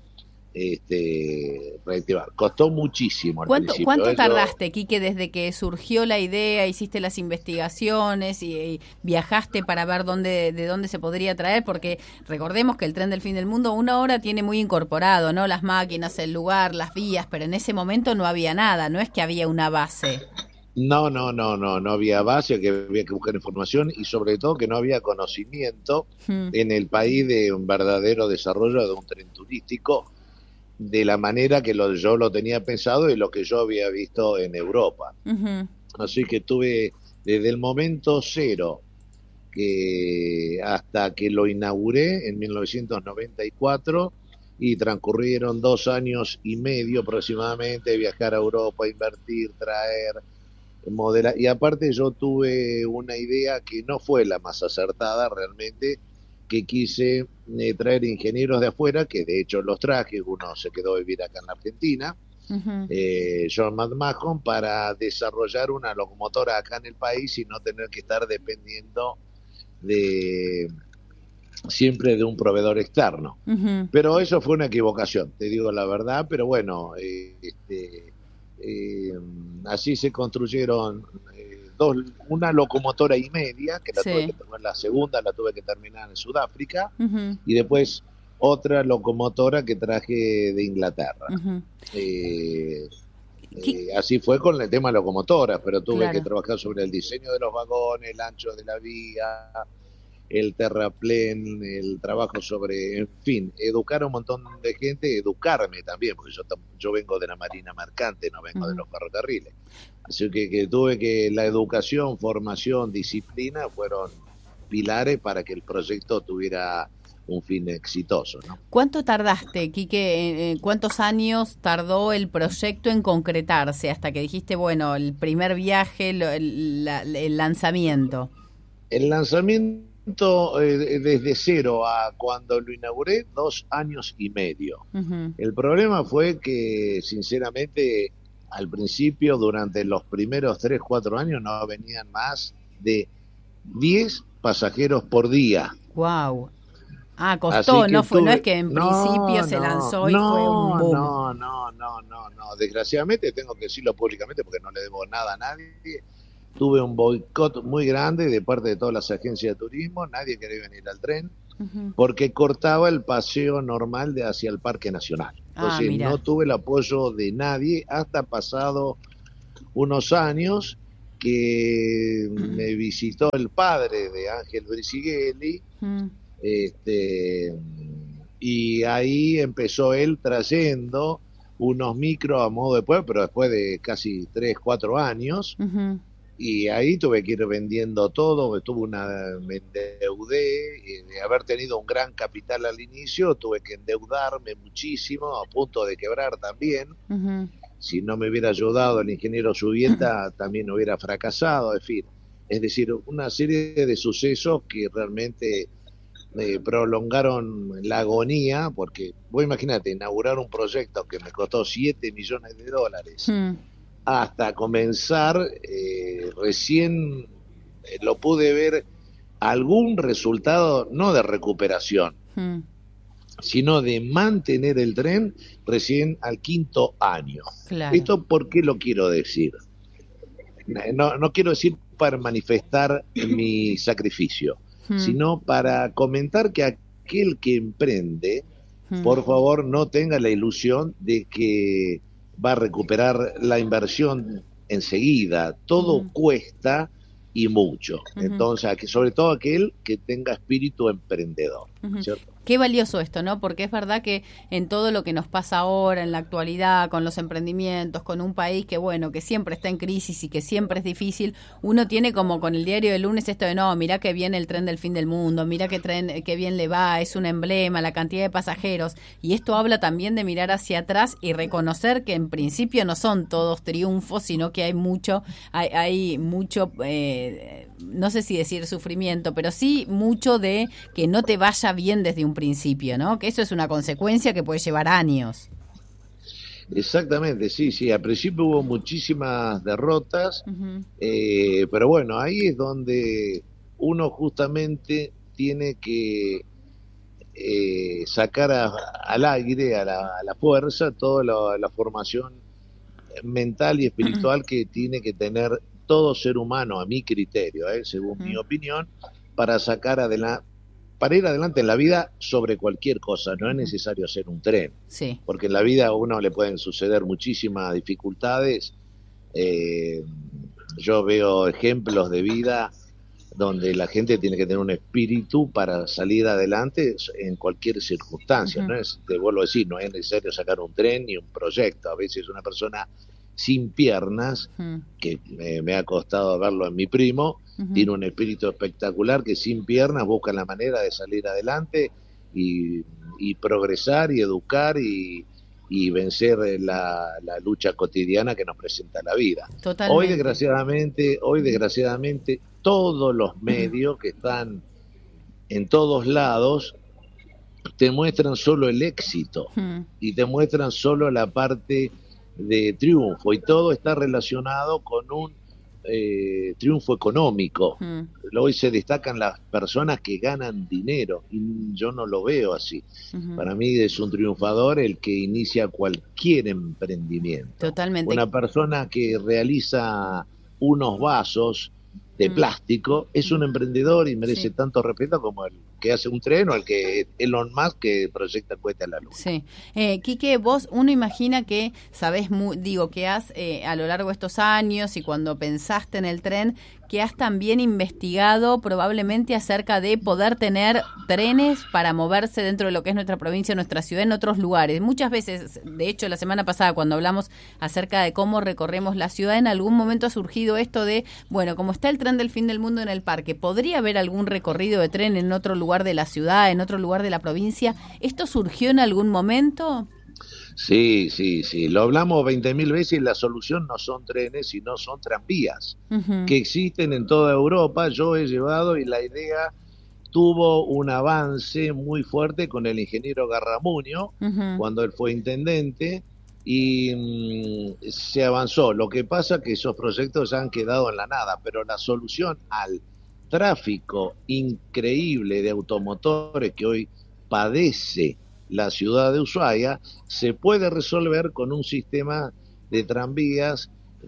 este reactivar. Costó muchísimo al ¿Cuánto, principio. ¿cuánto Eso... tardaste, Quique, desde que surgió la idea, hiciste las investigaciones y, y viajaste para ver dónde, de dónde se podría traer? Porque recordemos que el tren del fin del mundo una hora tiene muy incorporado, ¿no? Las máquinas, el lugar, las vías, pero en ese momento no había nada, no es que había una base. No, no, no, no, no había base, que había que buscar información y sobre todo que no había conocimiento hmm. en el país de un verdadero desarrollo de un tren turístico, de la manera que lo, yo lo tenía pensado y lo que yo había visto en Europa. Uh-huh. Así que tuve desde el momento cero que hasta que lo inauguré en mil novecientos noventa y cuatro, y transcurrieron dos años y medio aproximadamente, viajar a Europa, invertir, traer, modelar, y aparte yo tuve una idea que no fue la más acertada realmente, que quise eh, traer ingenieros de afuera, que de hecho los traje, uno se quedó a vivir acá en la Argentina, uh-huh. eh, John McMahon, para desarrollar una locomotora acá en el país y no tener que estar dependiendo de siempre de un proveedor externo. Uh-huh. Pero eso fue una equivocación, te digo la verdad, pero bueno, eh, este, eh, así se construyeron Dos, una locomotora y media, que la, sí. tuve que, la segunda la tuve que terminar en Sudáfrica, uh-huh. y después otra locomotora que traje de Inglaterra. Uh-huh. Eh, eh, así fue con el tema locomotoras, pero tuve claro. que trabajar sobre el diseño de los vagones, el ancho de la vía, el terraplén, el trabajo sobre, en fin, educar a un montón de gente, educarme también, porque yo, yo vengo de la Marina Mercante, no vengo uh-huh. de los ferrocarriles. Así que, que tuve que la educación, formación, disciplina fueron pilares para que el proyecto tuviera un fin exitoso, ¿no? ¿Cuánto tardaste, Quique? ¿Cuántos años tardó el proyecto en concretarse hasta que dijiste, bueno, el primer viaje, el, el, el lanzamiento? El lanzamiento eh, desde cero a cuando lo inauguré, dos años y medio. Uh-huh. El problema fue que, sinceramente, al principio, durante los primeros tres, cuatro años, no venían más de diez pasajeros por día. Wow. Ah, costó, no fue, tuve, no es que en no, principio se lanzó y no, fue un boom. No, no, no, no, no. Desgraciadamente tengo que decirlo públicamente porque no le debo nada a nadie. Tuve un boicot muy grande de parte de todas las agencias de turismo, nadie quería venir al tren, uh-huh. porque cortaba el paseo normal de hacia el Parque Nacional. Entonces ah, no tuve el apoyo de nadie hasta pasado unos años que uh-huh. me visitó el padre de Ángel Brisighelli, uh-huh. este, y ahí empezó él trayendo unos micros a modo de pueblo, pero después de casi tres, cuatro años, uh-huh. y ahí tuve que ir vendiendo todo, tuve una, me endeudé, y de haber tenido un gran capital al inicio, tuve que endeudarme muchísimo, a punto de quebrar también. Uh-huh. Si no me hubiera ayudado el ingeniero Subieta, uh-huh. también hubiera fracasado, en fin. Es decir, una serie de sucesos que realmente eh, prolongaron la agonía, porque vos imagínate, inaugurar un proyecto que me costó siete millones de dólares, uh-huh. hasta comenzar, eh, recién eh, lo pude ver algún resultado, no de recuperación, hmm. sino de mantener el tren recién al quinto año. Claro. ¿Esto por qué lo quiero decir? No, no quiero decir para manifestar mi sacrificio, hmm. sino para comentar que aquel que emprende, hmm. por favor, no tenga la ilusión de que va a recuperar la inversión enseguida. Todo uh-huh. cuesta y mucho. Uh-huh. Entonces, sobre todo aquel que tenga espíritu emprendedor, uh-huh. ¿cierto? Qué valioso esto, ¿no? Porque es verdad que en todo lo que nos pasa ahora, en la actualidad, con los emprendimientos, con un país que, bueno, que siempre está en crisis y que siempre es difícil, uno tiene como con el diario del lunes esto de, no, mirá que viene el tren del fin del mundo, mirá qué tren, qué bien le va, es un emblema, la cantidad de pasajeros. Y esto habla también de mirar hacia atrás y reconocer que en principio no son todos triunfos, sino que hay mucho, hay, hay mucho, eh, no sé si decir sufrimiento, pero sí mucho de que no te vaya bien desde un principio, ¿no? Que eso es una consecuencia que puede llevar años. Exactamente, sí, sí. Al principio hubo muchísimas derrotas, uh-huh. eh, pero bueno, ahí es donde uno justamente tiene que eh, sacar a, al aire, a la, a la fuerza, toda la, la formación mental y espiritual uh-huh. que tiene que tener todo ser humano, a mi criterio, eh, según uh-huh. mi opinión, para sacar adelante, para ir adelante en la vida sobre cualquier cosa. No es necesario hacer un tren, sí. porque en la vida a uno le pueden suceder muchísimas dificultades. Eh, yo veo ejemplos de vida donde la gente tiene que tener un espíritu para salir adelante en cualquier circunstancia. Uh-huh. No es, te vuelvo a decir, no es necesario sacar un tren ni un proyecto. A veces una persona sin piernas, uh-huh. que me, me ha costado verlo en mi primo, uh-huh. tiene un espíritu espectacular que sin piernas busca la manera de salir adelante y, y progresar y educar y, y vencer la, la lucha cotidiana que nos presenta la vida. Totalmente. Hoy desgraciadamente, hoy desgraciadamente todos los medios que están en todos lados te muestran solo el éxito uh-huh. y te muestran solo la parte de triunfo, y todo está relacionado con un eh, triunfo económico. Mm. Hoy se destacan las personas que ganan dinero y yo no lo veo así. Uh-huh. Para mí es un triunfador el que inicia cualquier emprendimiento. Totalmente. Una persona que realiza unos vasos de mm. plástico es un emprendedor y merece sí. tanto respeto como el que hace un tren o el que Elon Musk que proyecta el cohete a la luna. Sí. Eh, Quique, vos, uno imagina que sabés, mu- digo, que has eh, a lo largo de estos años y cuando pensaste en el tren, que has también investigado probablemente acerca de poder tener trenes para moverse dentro de lo que es nuestra provincia, nuestra ciudad, en otros lugares. Muchas veces, de hecho, la semana pasada cuando hablamos acerca de cómo recorremos la ciudad, en algún momento ha surgido esto de, bueno, como está el tren del fin del mundo en el parque, ¿podría haber algún recorrido de tren en otro lugar de la ciudad, en otro lugar de la provincia? ¿Esto surgió en algún momento? Sí, sí, sí. Lo hablamos veinte mil veces y la solución no son trenes, sino son tranvías, uh-huh. que existen en toda Europa. Yo he llevado y la idea tuvo un avance muy fuerte con el ingeniero Garramuño, uh-huh. cuando él fue intendente, y mmm, se avanzó. Lo que pasa es que esos proyectos ya han quedado en la nada, pero la solución al tráfico increíble de automotores que hoy padece la ciudad de Ushuaia se puede resolver con un sistema de tranvías,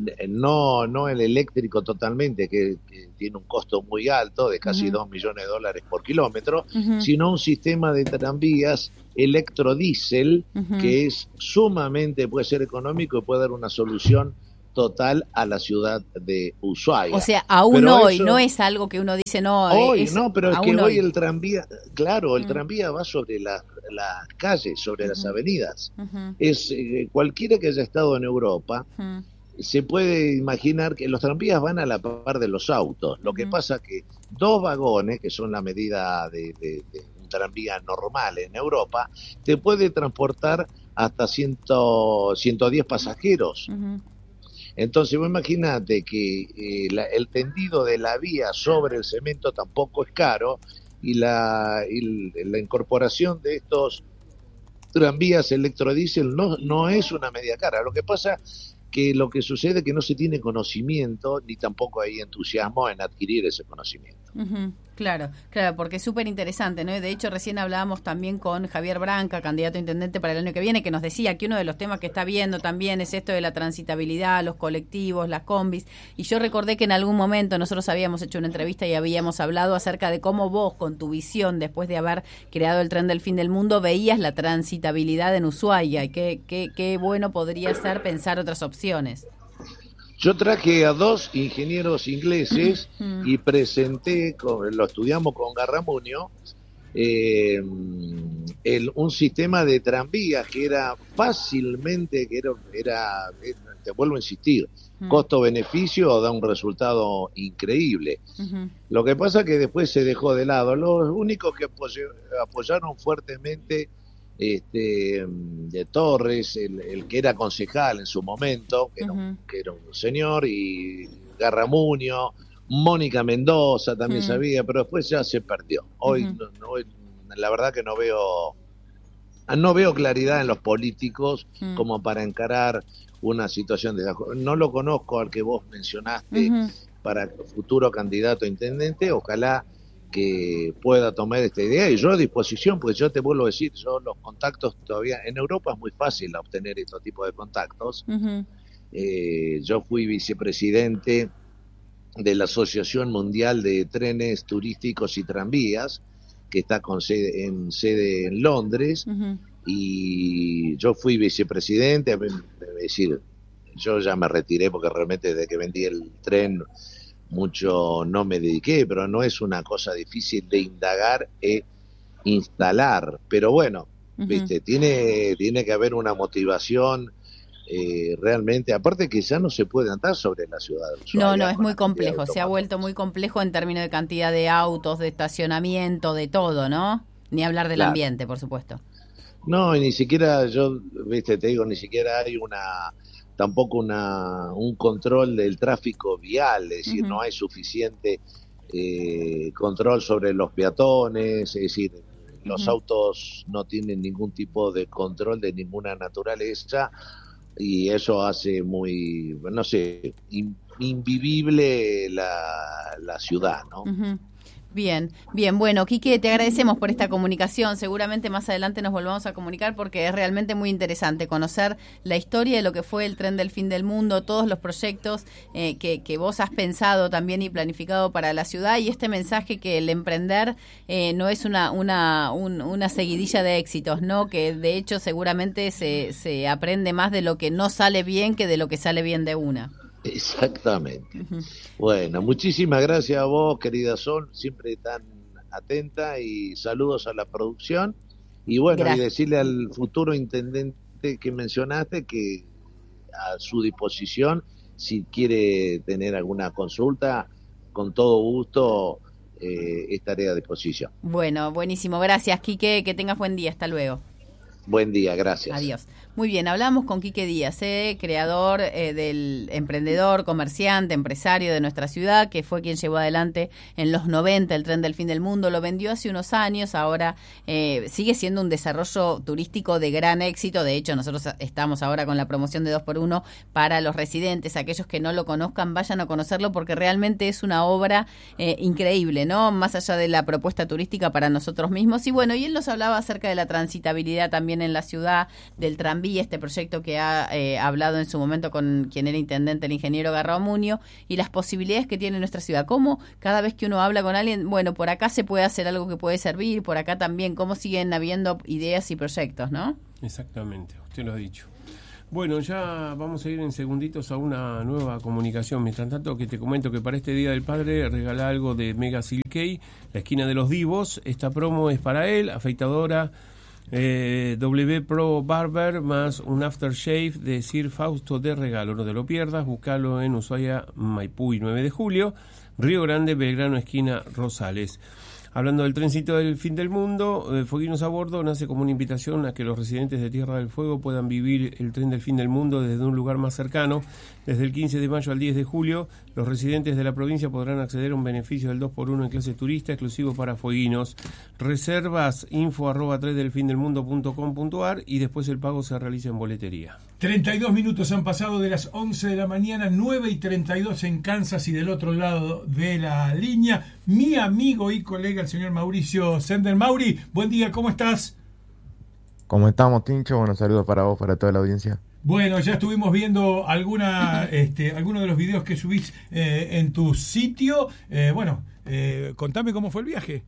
no no el eléctrico totalmente, que, que tiene un costo muy alto, de casi dos uh-huh. millones de dólares por kilómetro, uh-huh. sino un sistema de tranvías electrodiesel, uh-huh. que es sumamente, puede ser económico y puede dar una solución total a la ciudad de Ushuaia. O sea, aún pero hoy eso, no es algo que uno dice no. Hoy es, no, pero es que hoy, hoy el tranvía, claro, el uh-huh. tranvía va sobre las la calles, sobre uh-huh. las avenidas. Uh-huh. Es eh, cualquiera que haya estado en Europa uh-huh. se puede imaginar que los tranvías van a la par de los autos. Lo uh-huh. que pasa que dos vagones, que son la medida de, de, de un tranvía normal en Europa, te puede transportar hasta cien, ciento diez pasajeros. Uh-huh. Entonces, vos imaginate que eh, la, el tendido de la vía sobre el cemento tampoco es caro y la, y la incorporación de estos tranvías electrodiesel no, no es una media cara. Lo que pasa que lo que sucede es que no se tiene conocimiento ni tampoco hay entusiasmo en adquirir ese conocimiento. Uh-huh. Claro, claro, porque es súper interesante, ¿no? De hecho, recién hablábamos también con Javier Branca, candidato a intendente para el año que viene, que nos decía que uno de los temas que está viendo también es esto de la transitabilidad, los colectivos, las combis, y yo recordé que en algún momento nosotros habíamos hecho una entrevista y habíamos hablado acerca de cómo vos, con tu visión, después de haber creado el tren del fin del mundo, veías la transitabilidad en Ushuaia, y qué, qué, qué bueno podría ser pensar otras opciones. Yo traje a dos ingenieros ingleses y presenté, lo estudiamos con Garramuño, eh, el, un sistema de tranvías que era fácilmente, que era, era te vuelvo a insistir, uh-huh. costo-beneficio da un resultado increíble. Uh-huh. Lo que pasa es que después se dejó de lado. Los únicos que apoyaron fuertemente este de Torres, el, el que era concejal en su momento, que, uh-huh. era, un, que era un señor, y Garramuño, Mónica Mendoza también uh-huh. sabía, pero después ya se perdió. Hoy, uh-huh. no, no, hoy la verdad que no veo no veo claridad en los políticos uh-huh. como para encarar una situación de... No lo conozco al que vos mencionaste uh-huh. para futuro candidato a intendente, ojalá que pueda tomar esta idea, y yo a disposición, porque yo te vuelvo a decir, yo los contactos todavía, en Europa es muy fácil obtener estos tipos de contactos. Uh-huh. eh, yo fui vicepresidente de la Asociación Mundial de Trenes Turísticos y Tranvías, que está con sede, en sede en Londres, uh-huh. y yo fui vicepresidente, es decir, yo ya me retiré porque realmente desde que vendí el tren mucho no me dediqué, pero no es una cosa difícil de indagar e instalar, pero bueno, uh-huh. viste, tiene, tiene que haber una motivación eh, realmente, aparte que ya no se puede andar sobre la ciudad de Ushuaia. No, no, es muy complejo, se ha vuelto muy complejo en términos de cantidad de autos, de estacionamiento, de todo, ¿no? Ni hablar del claro. ambiente, por supuesto. No, y ni siquiera, yo, viste, te digo, ni siquiera hay una... tampoco una un control del tráfico vial, es decir, uh-huh. no hay suficiente eh, control sobre los peatones, es decir, los uh-huh. autos no tienen ningún tipo de control de ninguna naturaleza, y eso hace muy, no sé, in, invivible la, la ciudad, ¿no? Uh-huh. Bien, bien. Bueno, Quique, te agradecemos por esta comunicación. Seguramente más adelante nos volvamos a comunicar porque es realmente muy interesante conocer la historia de lo que fue el tren del fin del mundo, todos los proyectos eh, que, que vos has pensado también y planificado para la ciudad, y este mensaje que el emprender eh, no es una una un, una seguidilla de éxitos, ¿no? Que de hecho seguramente se, se aprende más de lo que no sale bien que de lo que sale bien de una. Exactamente. Uh-huh. Bueno, muchísimas gracias a vos, querida Sol, siempre tan atenta, y saludos a la producción. Y bueno, gracias. Y decirle al futuro intendente que mencionaste que a su disposición, si quiere tener alguna consulta, con todo gusto eh, estaré a disposición. Bueno, buenísimo. Gracias, Quique. Que tengas buen día. Hasta luego. Buen día, gracias. Adiós. Muy bien, hablamos con Quique Díaz, eh, creador eh, del emprendedor, comerciante, empresario de nuestra ciudad, que fue quien llevó adelante en los noventa el Tren del Fin del Mundo. Lo vendió hace unos años, ahora eh, sigue siendo un desarrollo turístico de gran éxito. De hecho, nosotros estamos ahora con la promoción de dos por uno para los residentes. Aquellos que no lo conozcan, vayan a conocerlo, porque realmente es una obra eh, increíble, ¿no? Más allá de la propuesta turística para nosotros mismos. Y bueno, y él nos hablaba acerca de la transitabilidad también en la ciudad, del tranvía, este proyecto que ha eh, hablado en su momento con quien era intendente, el ingeniero Garramunio, y las posibilidades que tiene nuestra ciudad. Cómo cada vez que uno habla con alguien, bueno, por acá se puede hacer algo que puede servir, por acá también, cómo siguen habiendo ideas y proyectos, ¿no? Exactamente, usted lo ha dicho. Bueno, ya vamos a ir en segunditos a una nueva comunicación. Mientras tanto, que te comento que para este Día del Padre regala algo de Mega Silkei, la esquina de los divos. Esta promo es para él, afeitadora Eh, W Pro Barber más un aftershave de Sir Fausto de regalo. No te lo pierdas, búscalo en Ushuaia, Maipú y nueve de julio, Río Grande, Belgrano, esquina Rosales. Hablando del trencito del fin del mundo, eh, Fueguinos a Bordo nace como una invitación a que los residentes de Tierra del Fuego puedan vivir el tren del fin del mundo desde un lugar más cercano. Desde el quince de mayo al diez de julio, los residentes de la provincia podrán acceder a un beneficio del dos por uno en clase turista exclusivo para fueguinos. Reservas info arroba tres del fin del mundo punto com punto ar y después el pago se realiza en boletería. treinta y dos minutos han pasado de las once de la mañana, nueve y treinta y dos en Kansas, y del otro lado de la línea, mi amigo y colega, el señor Mauricio Sender. Mauri, buen día, ¿cómo estás? ¿Cómo estamos, Tincho? Bueno, saludos para vos, para toda la audiencia. Bueno, ya estuvimos viendo alguna, este, algunos de los videos que subís eh, en tu sitio. Eh, bueno, eh, contame cómo fue el viaje.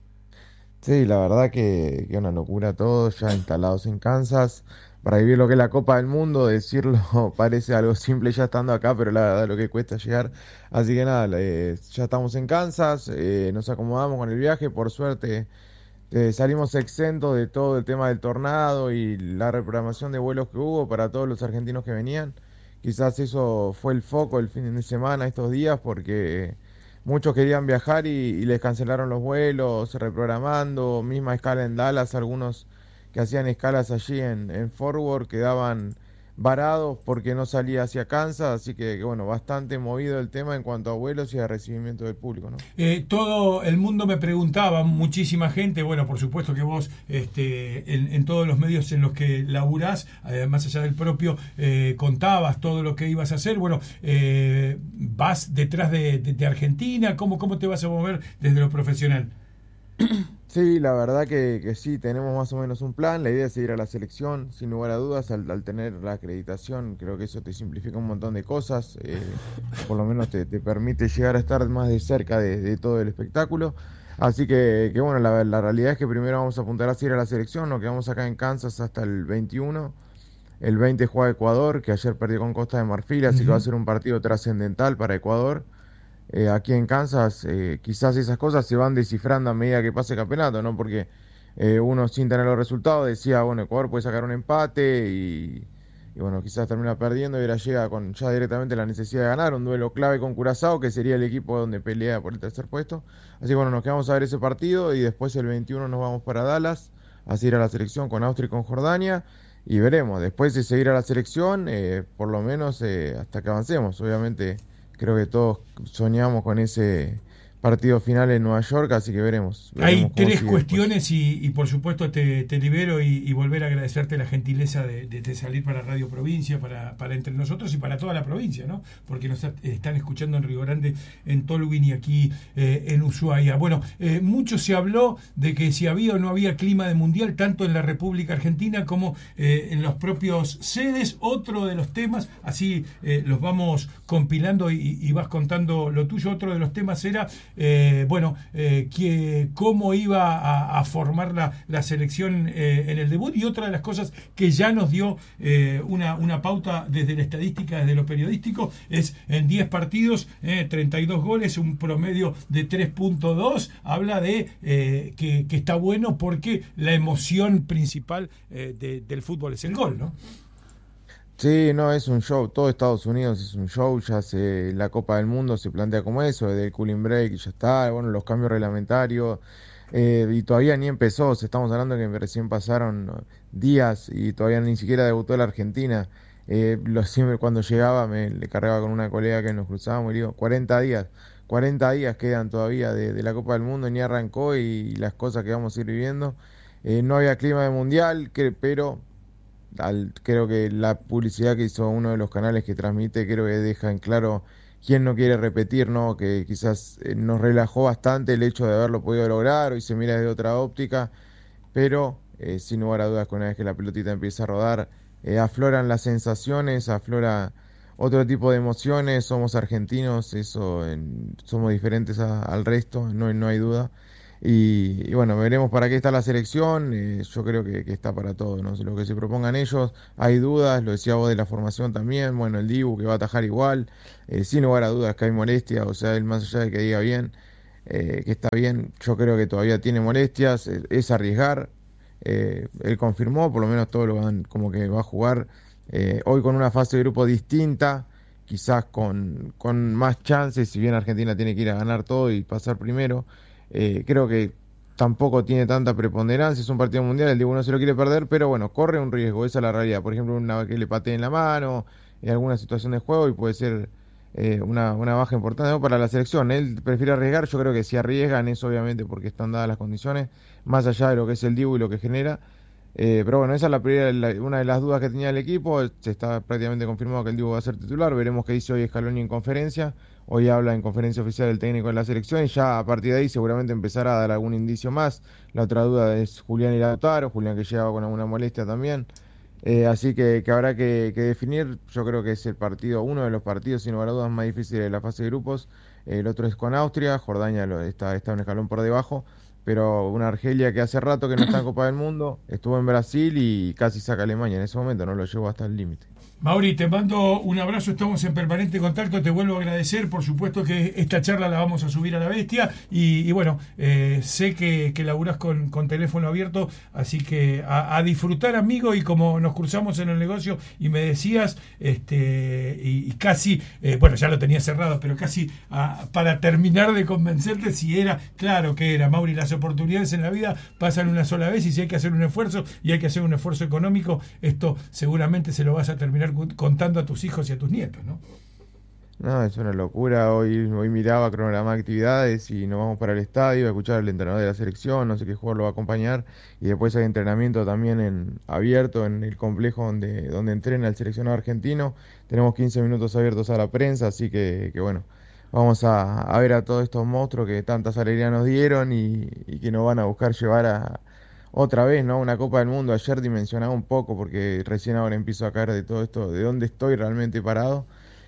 Sí, la verdad que, que una locura todo, ya instalados en Kansas. Para vivir lo que es la Copa del Mundo, decirlo parece algo simple ya estando acá, pero la verdad lo que cuesta llegar. Así que nada, eh, ya estamos en Kansas, eh, nos acomodamos con el viaje, por suerte eh, salimos exentos de todo el tema del tornado y la reprogramación de vuelos que hubo para todos los argentinos que venían. Quizás eso fue el foco el fin de semana, estos días, porque muchos querían viajar y, y les cancelaron los vuelos, reprogramando, misma escala en Dallas, algunos que hacían escalas allí en, en Fort Worth quedaban varados porque no salía hacia Kansas, así que, que bueno, bastante movido el tema en cuanto a vuelos y a recibimiento del público, ¿no? Eh, todo el mundo me preguntaba, muchísima gente, bueno, por supuesto que vos este, en, en todos los medios en los que laburás, eh, más allá del propio, eh, contabas todo lo que ibas a hacer. Bueno, eh, vas detrás de, de, de Argentina, ¿cómo, cómo te vas a mover desde lo profesional? Sí, la verdad que, que sí, tenemos más o menos un plan. La idea es ir a la selección, sin lugar a dudas, al, al tener la acreditación. Creo que eso te simplifica un montón de cosas, eh, por lo menos te, te permite llegar a estar más de cerca de, de todo el espectáculo. Así que, que bueno, la, la realidad es que primero vamos a apuntar a ir a la selección. Nos quedamos acá en Kansas hasta el veintiuno. El veinte juega Ecuador, que ayer perdió con Costa de Marfil, así uh-huh. que va a ser un partido trascendental para Ecuador. Eh, aquí en Kansas, eh, quizás esas cosas se van descifrando a medida que pase el campeonato, ¿no? Porque eh, uno sin tener los resultados decía, bueno, Ecuador puede sacar un empate y, y bueno, quizás termina perdiendo y ahora llega con ya directamente la necesidad de ganar, un duelo clave con Curazao, que sería el equipo donde pelea por el tercer puesto. Así que bueno, nos quedamos a ver ese partido y después el veintiuno nos vamos para Dallas, a seguir a la selección con Austria y con Jordania. Y veremos, después de seguir a la selección, eh, por lo menos eh, hasta que avancemos, obviamente. Creo que todos soñamos con ese partido final en Nueva York, así que veremos. veremos Hay tres cuestiones y, y por supuesto te, te libero y, y volver a agradecerte la gentileza de, de, de salir para Radio Provincia, para, para entre nosotros y para toda la provincia, ¿no? Porque nos están escuchando en Río Grande, en Tolwyn y aquí eh, en Ushuaia. Bueno, eh, mucho se habló de que si había o no había clima de mundial, tanto en la República Argentina como eh, en los propios sedes. Otro de los temas, así eh, los vamos compilando y, y vas contando lo tuyo, otro de los temas era eh, bueno, eh, que, cómo iba a, a formar la, la selección eh, en el debut, y otra de las cosas que ya nos dio eh, una, una pauta desde la estadística, desde lo periodístico, es en diez partidos, eh, treinta y dos goles, un promedio de tres punto dos, habla de eh, que, que está bueno porque la emoción principal eh, de, del fútbol es el gol, ¿no? Sí, no, es un show. Todo Estados Unidos es un show. Ya se, la Copa del Mundo se plantea como eso, desde el cooling break y ya está. Bueno, los cambios reglamentarios. Eh, y todavía ni empezó. Se estamos hablando que recién pasaron días y todavía ni siquiera debutó la Argentina. Eh, lo, siempre cuando llegaba me le cargaba con una colega que nos cruzábamos y le digo, cuarenta días. cuarenta días quedan todavía de, de la Copa del Mundo, ni arrancó y, y las cosas que vamos a ir viviendo. Eh, no había clima de mundial, que, pero... Al, creo que la publicidad que hizo uno de los canales que transmite creo que deja en claro quién no quiere repetir, ¿no? Que quizás eh, nos relajó bastante el hecho de haberlo podido lograr, hoy se mira desde otra óptica, pero eh, sin lugar a dudas que una vez que la pelotita empieza a rodar eh, afloran las sensaciones, aflora otro tipo de emociones, somos argentinos, eso en, somos diferentes a, al resto, no, no hay duda. Y, y bueno, veremos para qué está la selección. Eh, yo creo que, que está para todo, ¿no? Lo que se propongan ellos, hay dudas, lo decía vos de la formación también. Bueno, el Dibu que va a atajar igual, eh, sin lugar a dudas que hay molestias, o sea, él más allá de que diga bien, eh, que está bien, yo creo que todavía tiene molestias, es, es arriesgar. Eh, él confirmó, por lo menos todos lo van como que va a jugar eh, hoy con una fase de grupo distinta, quizás con, con más chances, si bien Argentina tiene que ir a ganar todo y pasar primero. Eh, creo que tampoco tiene tanta preponderancia, es un partido mundial, el Diego no se lo quiere perder, pero bueno, corre un riesgo, esa es la realidad. Por ejemplo, una que le patee en la mano, en alguna situación de juego, y puede ser eh, una, una baja importante, ¿no? Para la selección. Él prefiere arriesgar, yo creo que si arriesgan es obviamente porque están dadas las condiciones, más allá de lo que es el Diego y lo que genera. Eh, pero bueno, esa es la primera, la, una de las dudas que tenía el equipo. Se está prácticamente confirmado que el Diego va a ser titular. Veremos qué dice hoy Scaloni en conferencia. Hoy habla en conferencia oficial del técnico de la selección y ya a partir de ahí seguramente empezará a dar algún indicio más. La otra duda es Julián y Lautaro, Julián que llegaba con alguna molestia también. Eh, así que, que habrá que, que definir. Yo creo que es el partido, uno de los partidos sin lugar a dudas más difíciles de la fase de grupos. Eh, el otro es con Austria, Jordania lo, está, está un escalón por debajo. Pero una Argelia que hace rato que no está en Copa del Mundo, estuvo en Brasil y casi saca a Alemania en ese momento, no lo llevó hasta el límite. Mauri, te mando un abrazo, estamos en permanente contacto, te vuelvo a agradecer, por supuesto que esta charla la vamos a subir a la bestia y, y bueno, eh, sé que, que laburás con, con teléfono abierto, así que a, a disfrutar, amigo, y como nos cruzamos en el negocio y me decías, este y, y casi, eh, bueno, ya lo tenía cerrado, pero casi a, para terminar de convencerte si era, claro que era, Mauri, las oportunidades en la vida pasan una sola vez y si hay que hacer un esfuerzo y hay que hacer un esfuerzo económico, esto seguramente se lo vas a terminar contando a tus hijos y a tus nietos, ¿no? No, es una locura. Hoy, hoy miraba cronograma de actividades y nos vamos para el estadio a escuchar al entrenador de la selección, no sé qué jugador lo va a acompañar, y después hay entrenamiento también en abierto en el complejo donde, donde entrena el seleccionado argentino. Tenemos quince minutos abiertos a la prensa, así que, que bueno, vamos a, a ver a todos estos monstruos que tantas alegrías nos dieron y, y que nos van a buscar llevar a otra vez, ¿no? Una Copa del Mundo. Ayer dimensionaba un poco porque recién ahora empiezo a caer de todo esto, de dónde estoy realmente parado.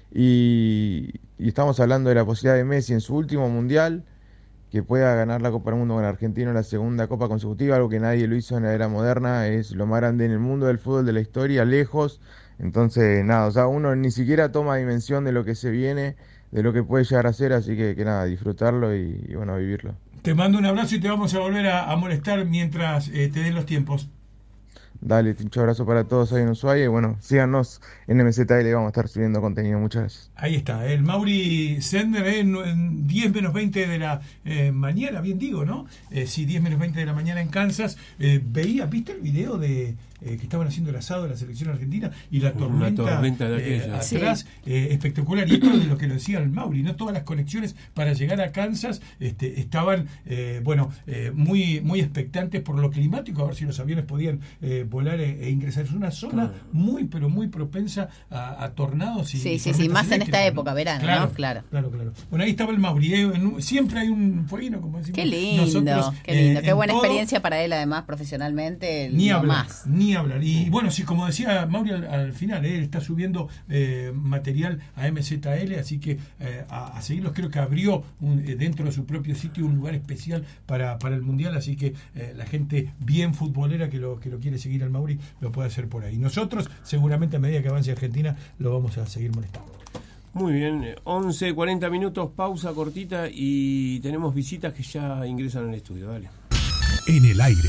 Y, y estamos hablando de la posibilidad de Messi en su último mundial, que pueda ganar la Copa del Mundo con Argentina en la segunda Copa consecutiva, algo que nadie lo hizo en la era moderna, es lo más grande en el mundo del fútbol de la historia, lejos. Entonces, nada, o sea, uno ni siquiera toma dimensión de lo que se viene, de lo que puede llegar a ser, así que, que nada, disfrutarlo y, y bueno, vivirlo. Te mando un abrazo y te vamos a volver a, a molestar mientras eh, te den los tiempos. Dale, un abrazo para todos ahí en Ushuaia y bueno, síganos en M Z L, vamos a estar subiendo contenido. Muchas gracias. Ahí está, el Mauri Sender eh, en diez menos veinte de la eh, mañana, bien digo, ¿no? Eh, sí, diez menos veinte de la mañana en Kansas. Eh, veía, ¿viste el video de eh, que estaban haciendo el asado de la selección argentina y la tormenta, Una tormenta de eh, aquella, atrás? sí. eh, espectacular. Y esto es de lo que lo decía el Mauri, ¿no? Todas las conexiones para llegar a Kansas este, estaban, eh, bueno, eh, muy, muy expectantes por lo climático, a ver si los aviones podían eh, volar e, e ingresar. Es una zona claro. muy, pero muy propensa a, a tornados y sí, sí, sí, más en esta época, verano, claro, ¿no? Claro. Claro, claro. Bueno, ahí estaba el Mauri, eh, en, siempre hay un fueguino, como decimos qué lindo, nosotros, qué lindo, eh, qué buena todo. experiencia para él, además, profesionalmente. Ni hablar, más. ni Ni hablar. Y bueno, sí, como decía Mauri al, al final, él está subiendo eh, material a M Z L, así que eh, a, a seguirlos. Creo que abrió un, eh, dentro de su propio sitio un lugar especial para, para el Mundial, así que eh, la gente bien futbolera que lo, que lo quiere seguir al Mauri lo puede hacer por ahí. Nosotros, seguramente a medida que avance Argentina, lo vamos a seguir molestando. Muy bien, once, cuarenta minutos, pausa cortita y tenemos visitas que ya ingresan al estudio. Dale. En el aire.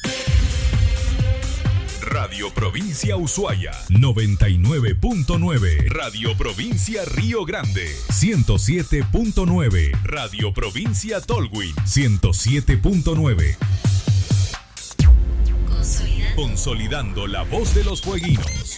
Radio Provincia Ushuaia, noventa y nueve punto nueve. Radio Provincia Río Grande, ciento siete punto nueve. Radio Provincia Tolwyn, ciento siete punto nueve. Consolidando. Consolidando la voz de los fueguinos.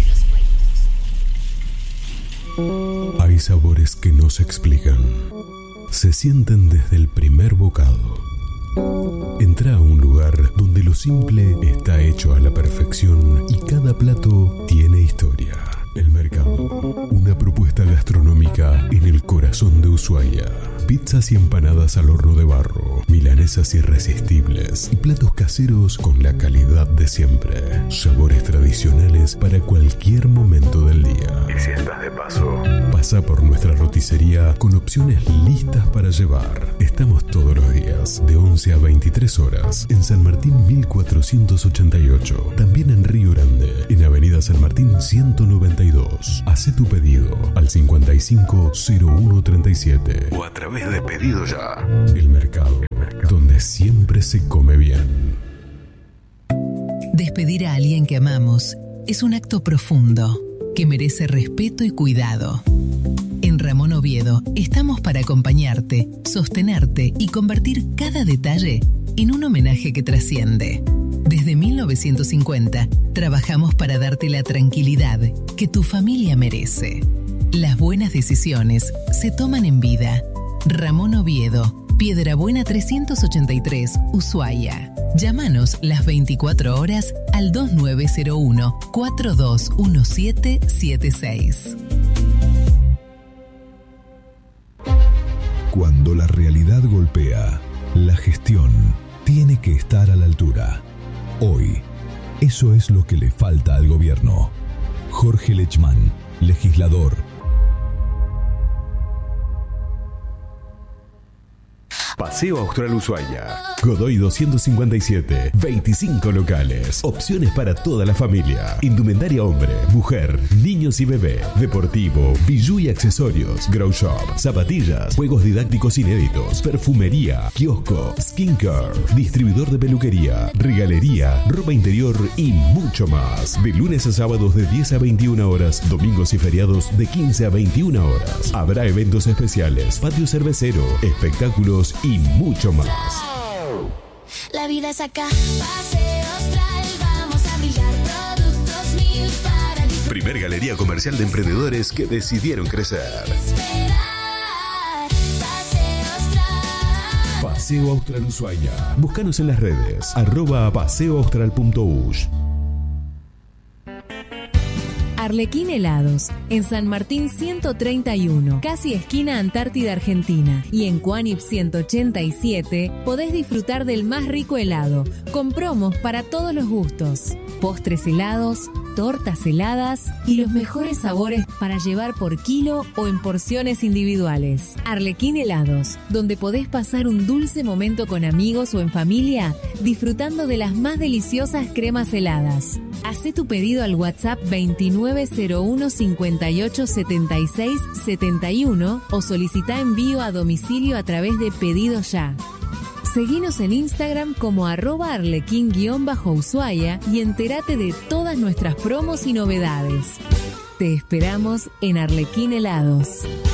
Hay sabores que no se explican. Se sienten desde el primer bocado. Entra a un lugar donde lo simple está hecho a la perfección y cada plato tiene historia. El Mercado, una propuesta gastronómica en el corazón de Ushuaia. Pizzas y empanadas al horno de barro, milanesas irresistibles y platos caseros con la calidad de siempre. Sabores tradicionales para cualquier momento del día. Y si estás de paso, pasa por nuestra roticería con opciones listas para llevar. Estamos todos los días, de once a veintitrés horas, en San Martín mil cuatrocientos ochenta y ocho. También en Río Grande, en Avenida San Martín ciento noventa y dos. Hacé tu pedido al cincuenta y cinco cero uno treinta y siete o a través de Pedido Ya. El Mercado, donde siempre se come bien. Despedir a alguien que amamos es un acto profundo que merece respeto y cuidado. En Ramón Oviedo estamos para acompañarte, sostenerte y convertir cada detalle en un homenaje que trasciende. Desde mil novecientos cincuenta trabajamos para darte la tranquilidad que tu familia merece. Las buenas decisiones se toman en vida. Ramón Oviedo, Piedrabuena trescientos ochenta y tres, Ushuaia. Llámanos las veinticuatro horas al dos nueve cero uno, cuatro dos uno siete siete seis. Cuando la realidad golpea, la gestión tiene que estar a la altura. Hoy, eso es lo que le falta al gobierno. Jorge Lechman, legislador. Paseo Austral Ushuaia. Godoy doscientos cincuenta y siete. veinticinco locales. Opciones para toda la familia. Indumentaria hombre, mujer, niños y bebé. Deportivo, bijú y accesorios. Grow shop, zapatillas, juegos didácticos inéditos. Perfumería, kiosco, skincare. Distribuidor de peluquería, regalería, ropa interior y mucho más. De lunes a sábados de diez a veintiuna horas. Domingos y feriados de quince a veintiuna horas. Habrá eventos especiales, patio cervecero, espectáculos y y mucho más. La vida es acá, Paseo Austral, vamos a brillar, productos mil para disfrutar. Primer galería comercial de emprendedores que decidieron crecer. Paseo Austral. Paseo Austral Ushuaia. Búscanos en las redes, arroba paseoaustral punto ush. Arlequín Helados, en San Martín ciento treinta y uno, casi esquina Antártida Argentina, y en Cuánip ciento ochenta y siete podés disfrutar del más rico helado, con promos para todos los gustos, postres helados, tortas heladas y los mejores sabores para llevar por kilo o en porciones individuales. Arlequín Helados, donde podés pasar un dulce momento con amigos o en familia, disfrutando de las más deliciosas cremas heladas. Hacé tu pedido al WhatsApp veintinueve cero uno cincuenta y ocho setenta y seis setenta y uno o solicita envío a domicilio a través de Pedido Ya. Seguinos en Instagram como arroba arlequín-ushuaia y entérate de todas nuestras promos y novedades. Te esperamos en Arlequín Helados.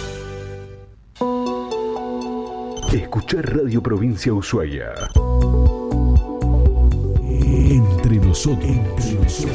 Escuchar Radio Provincia Ushuaia. Entre nosotros. Entre nosotros.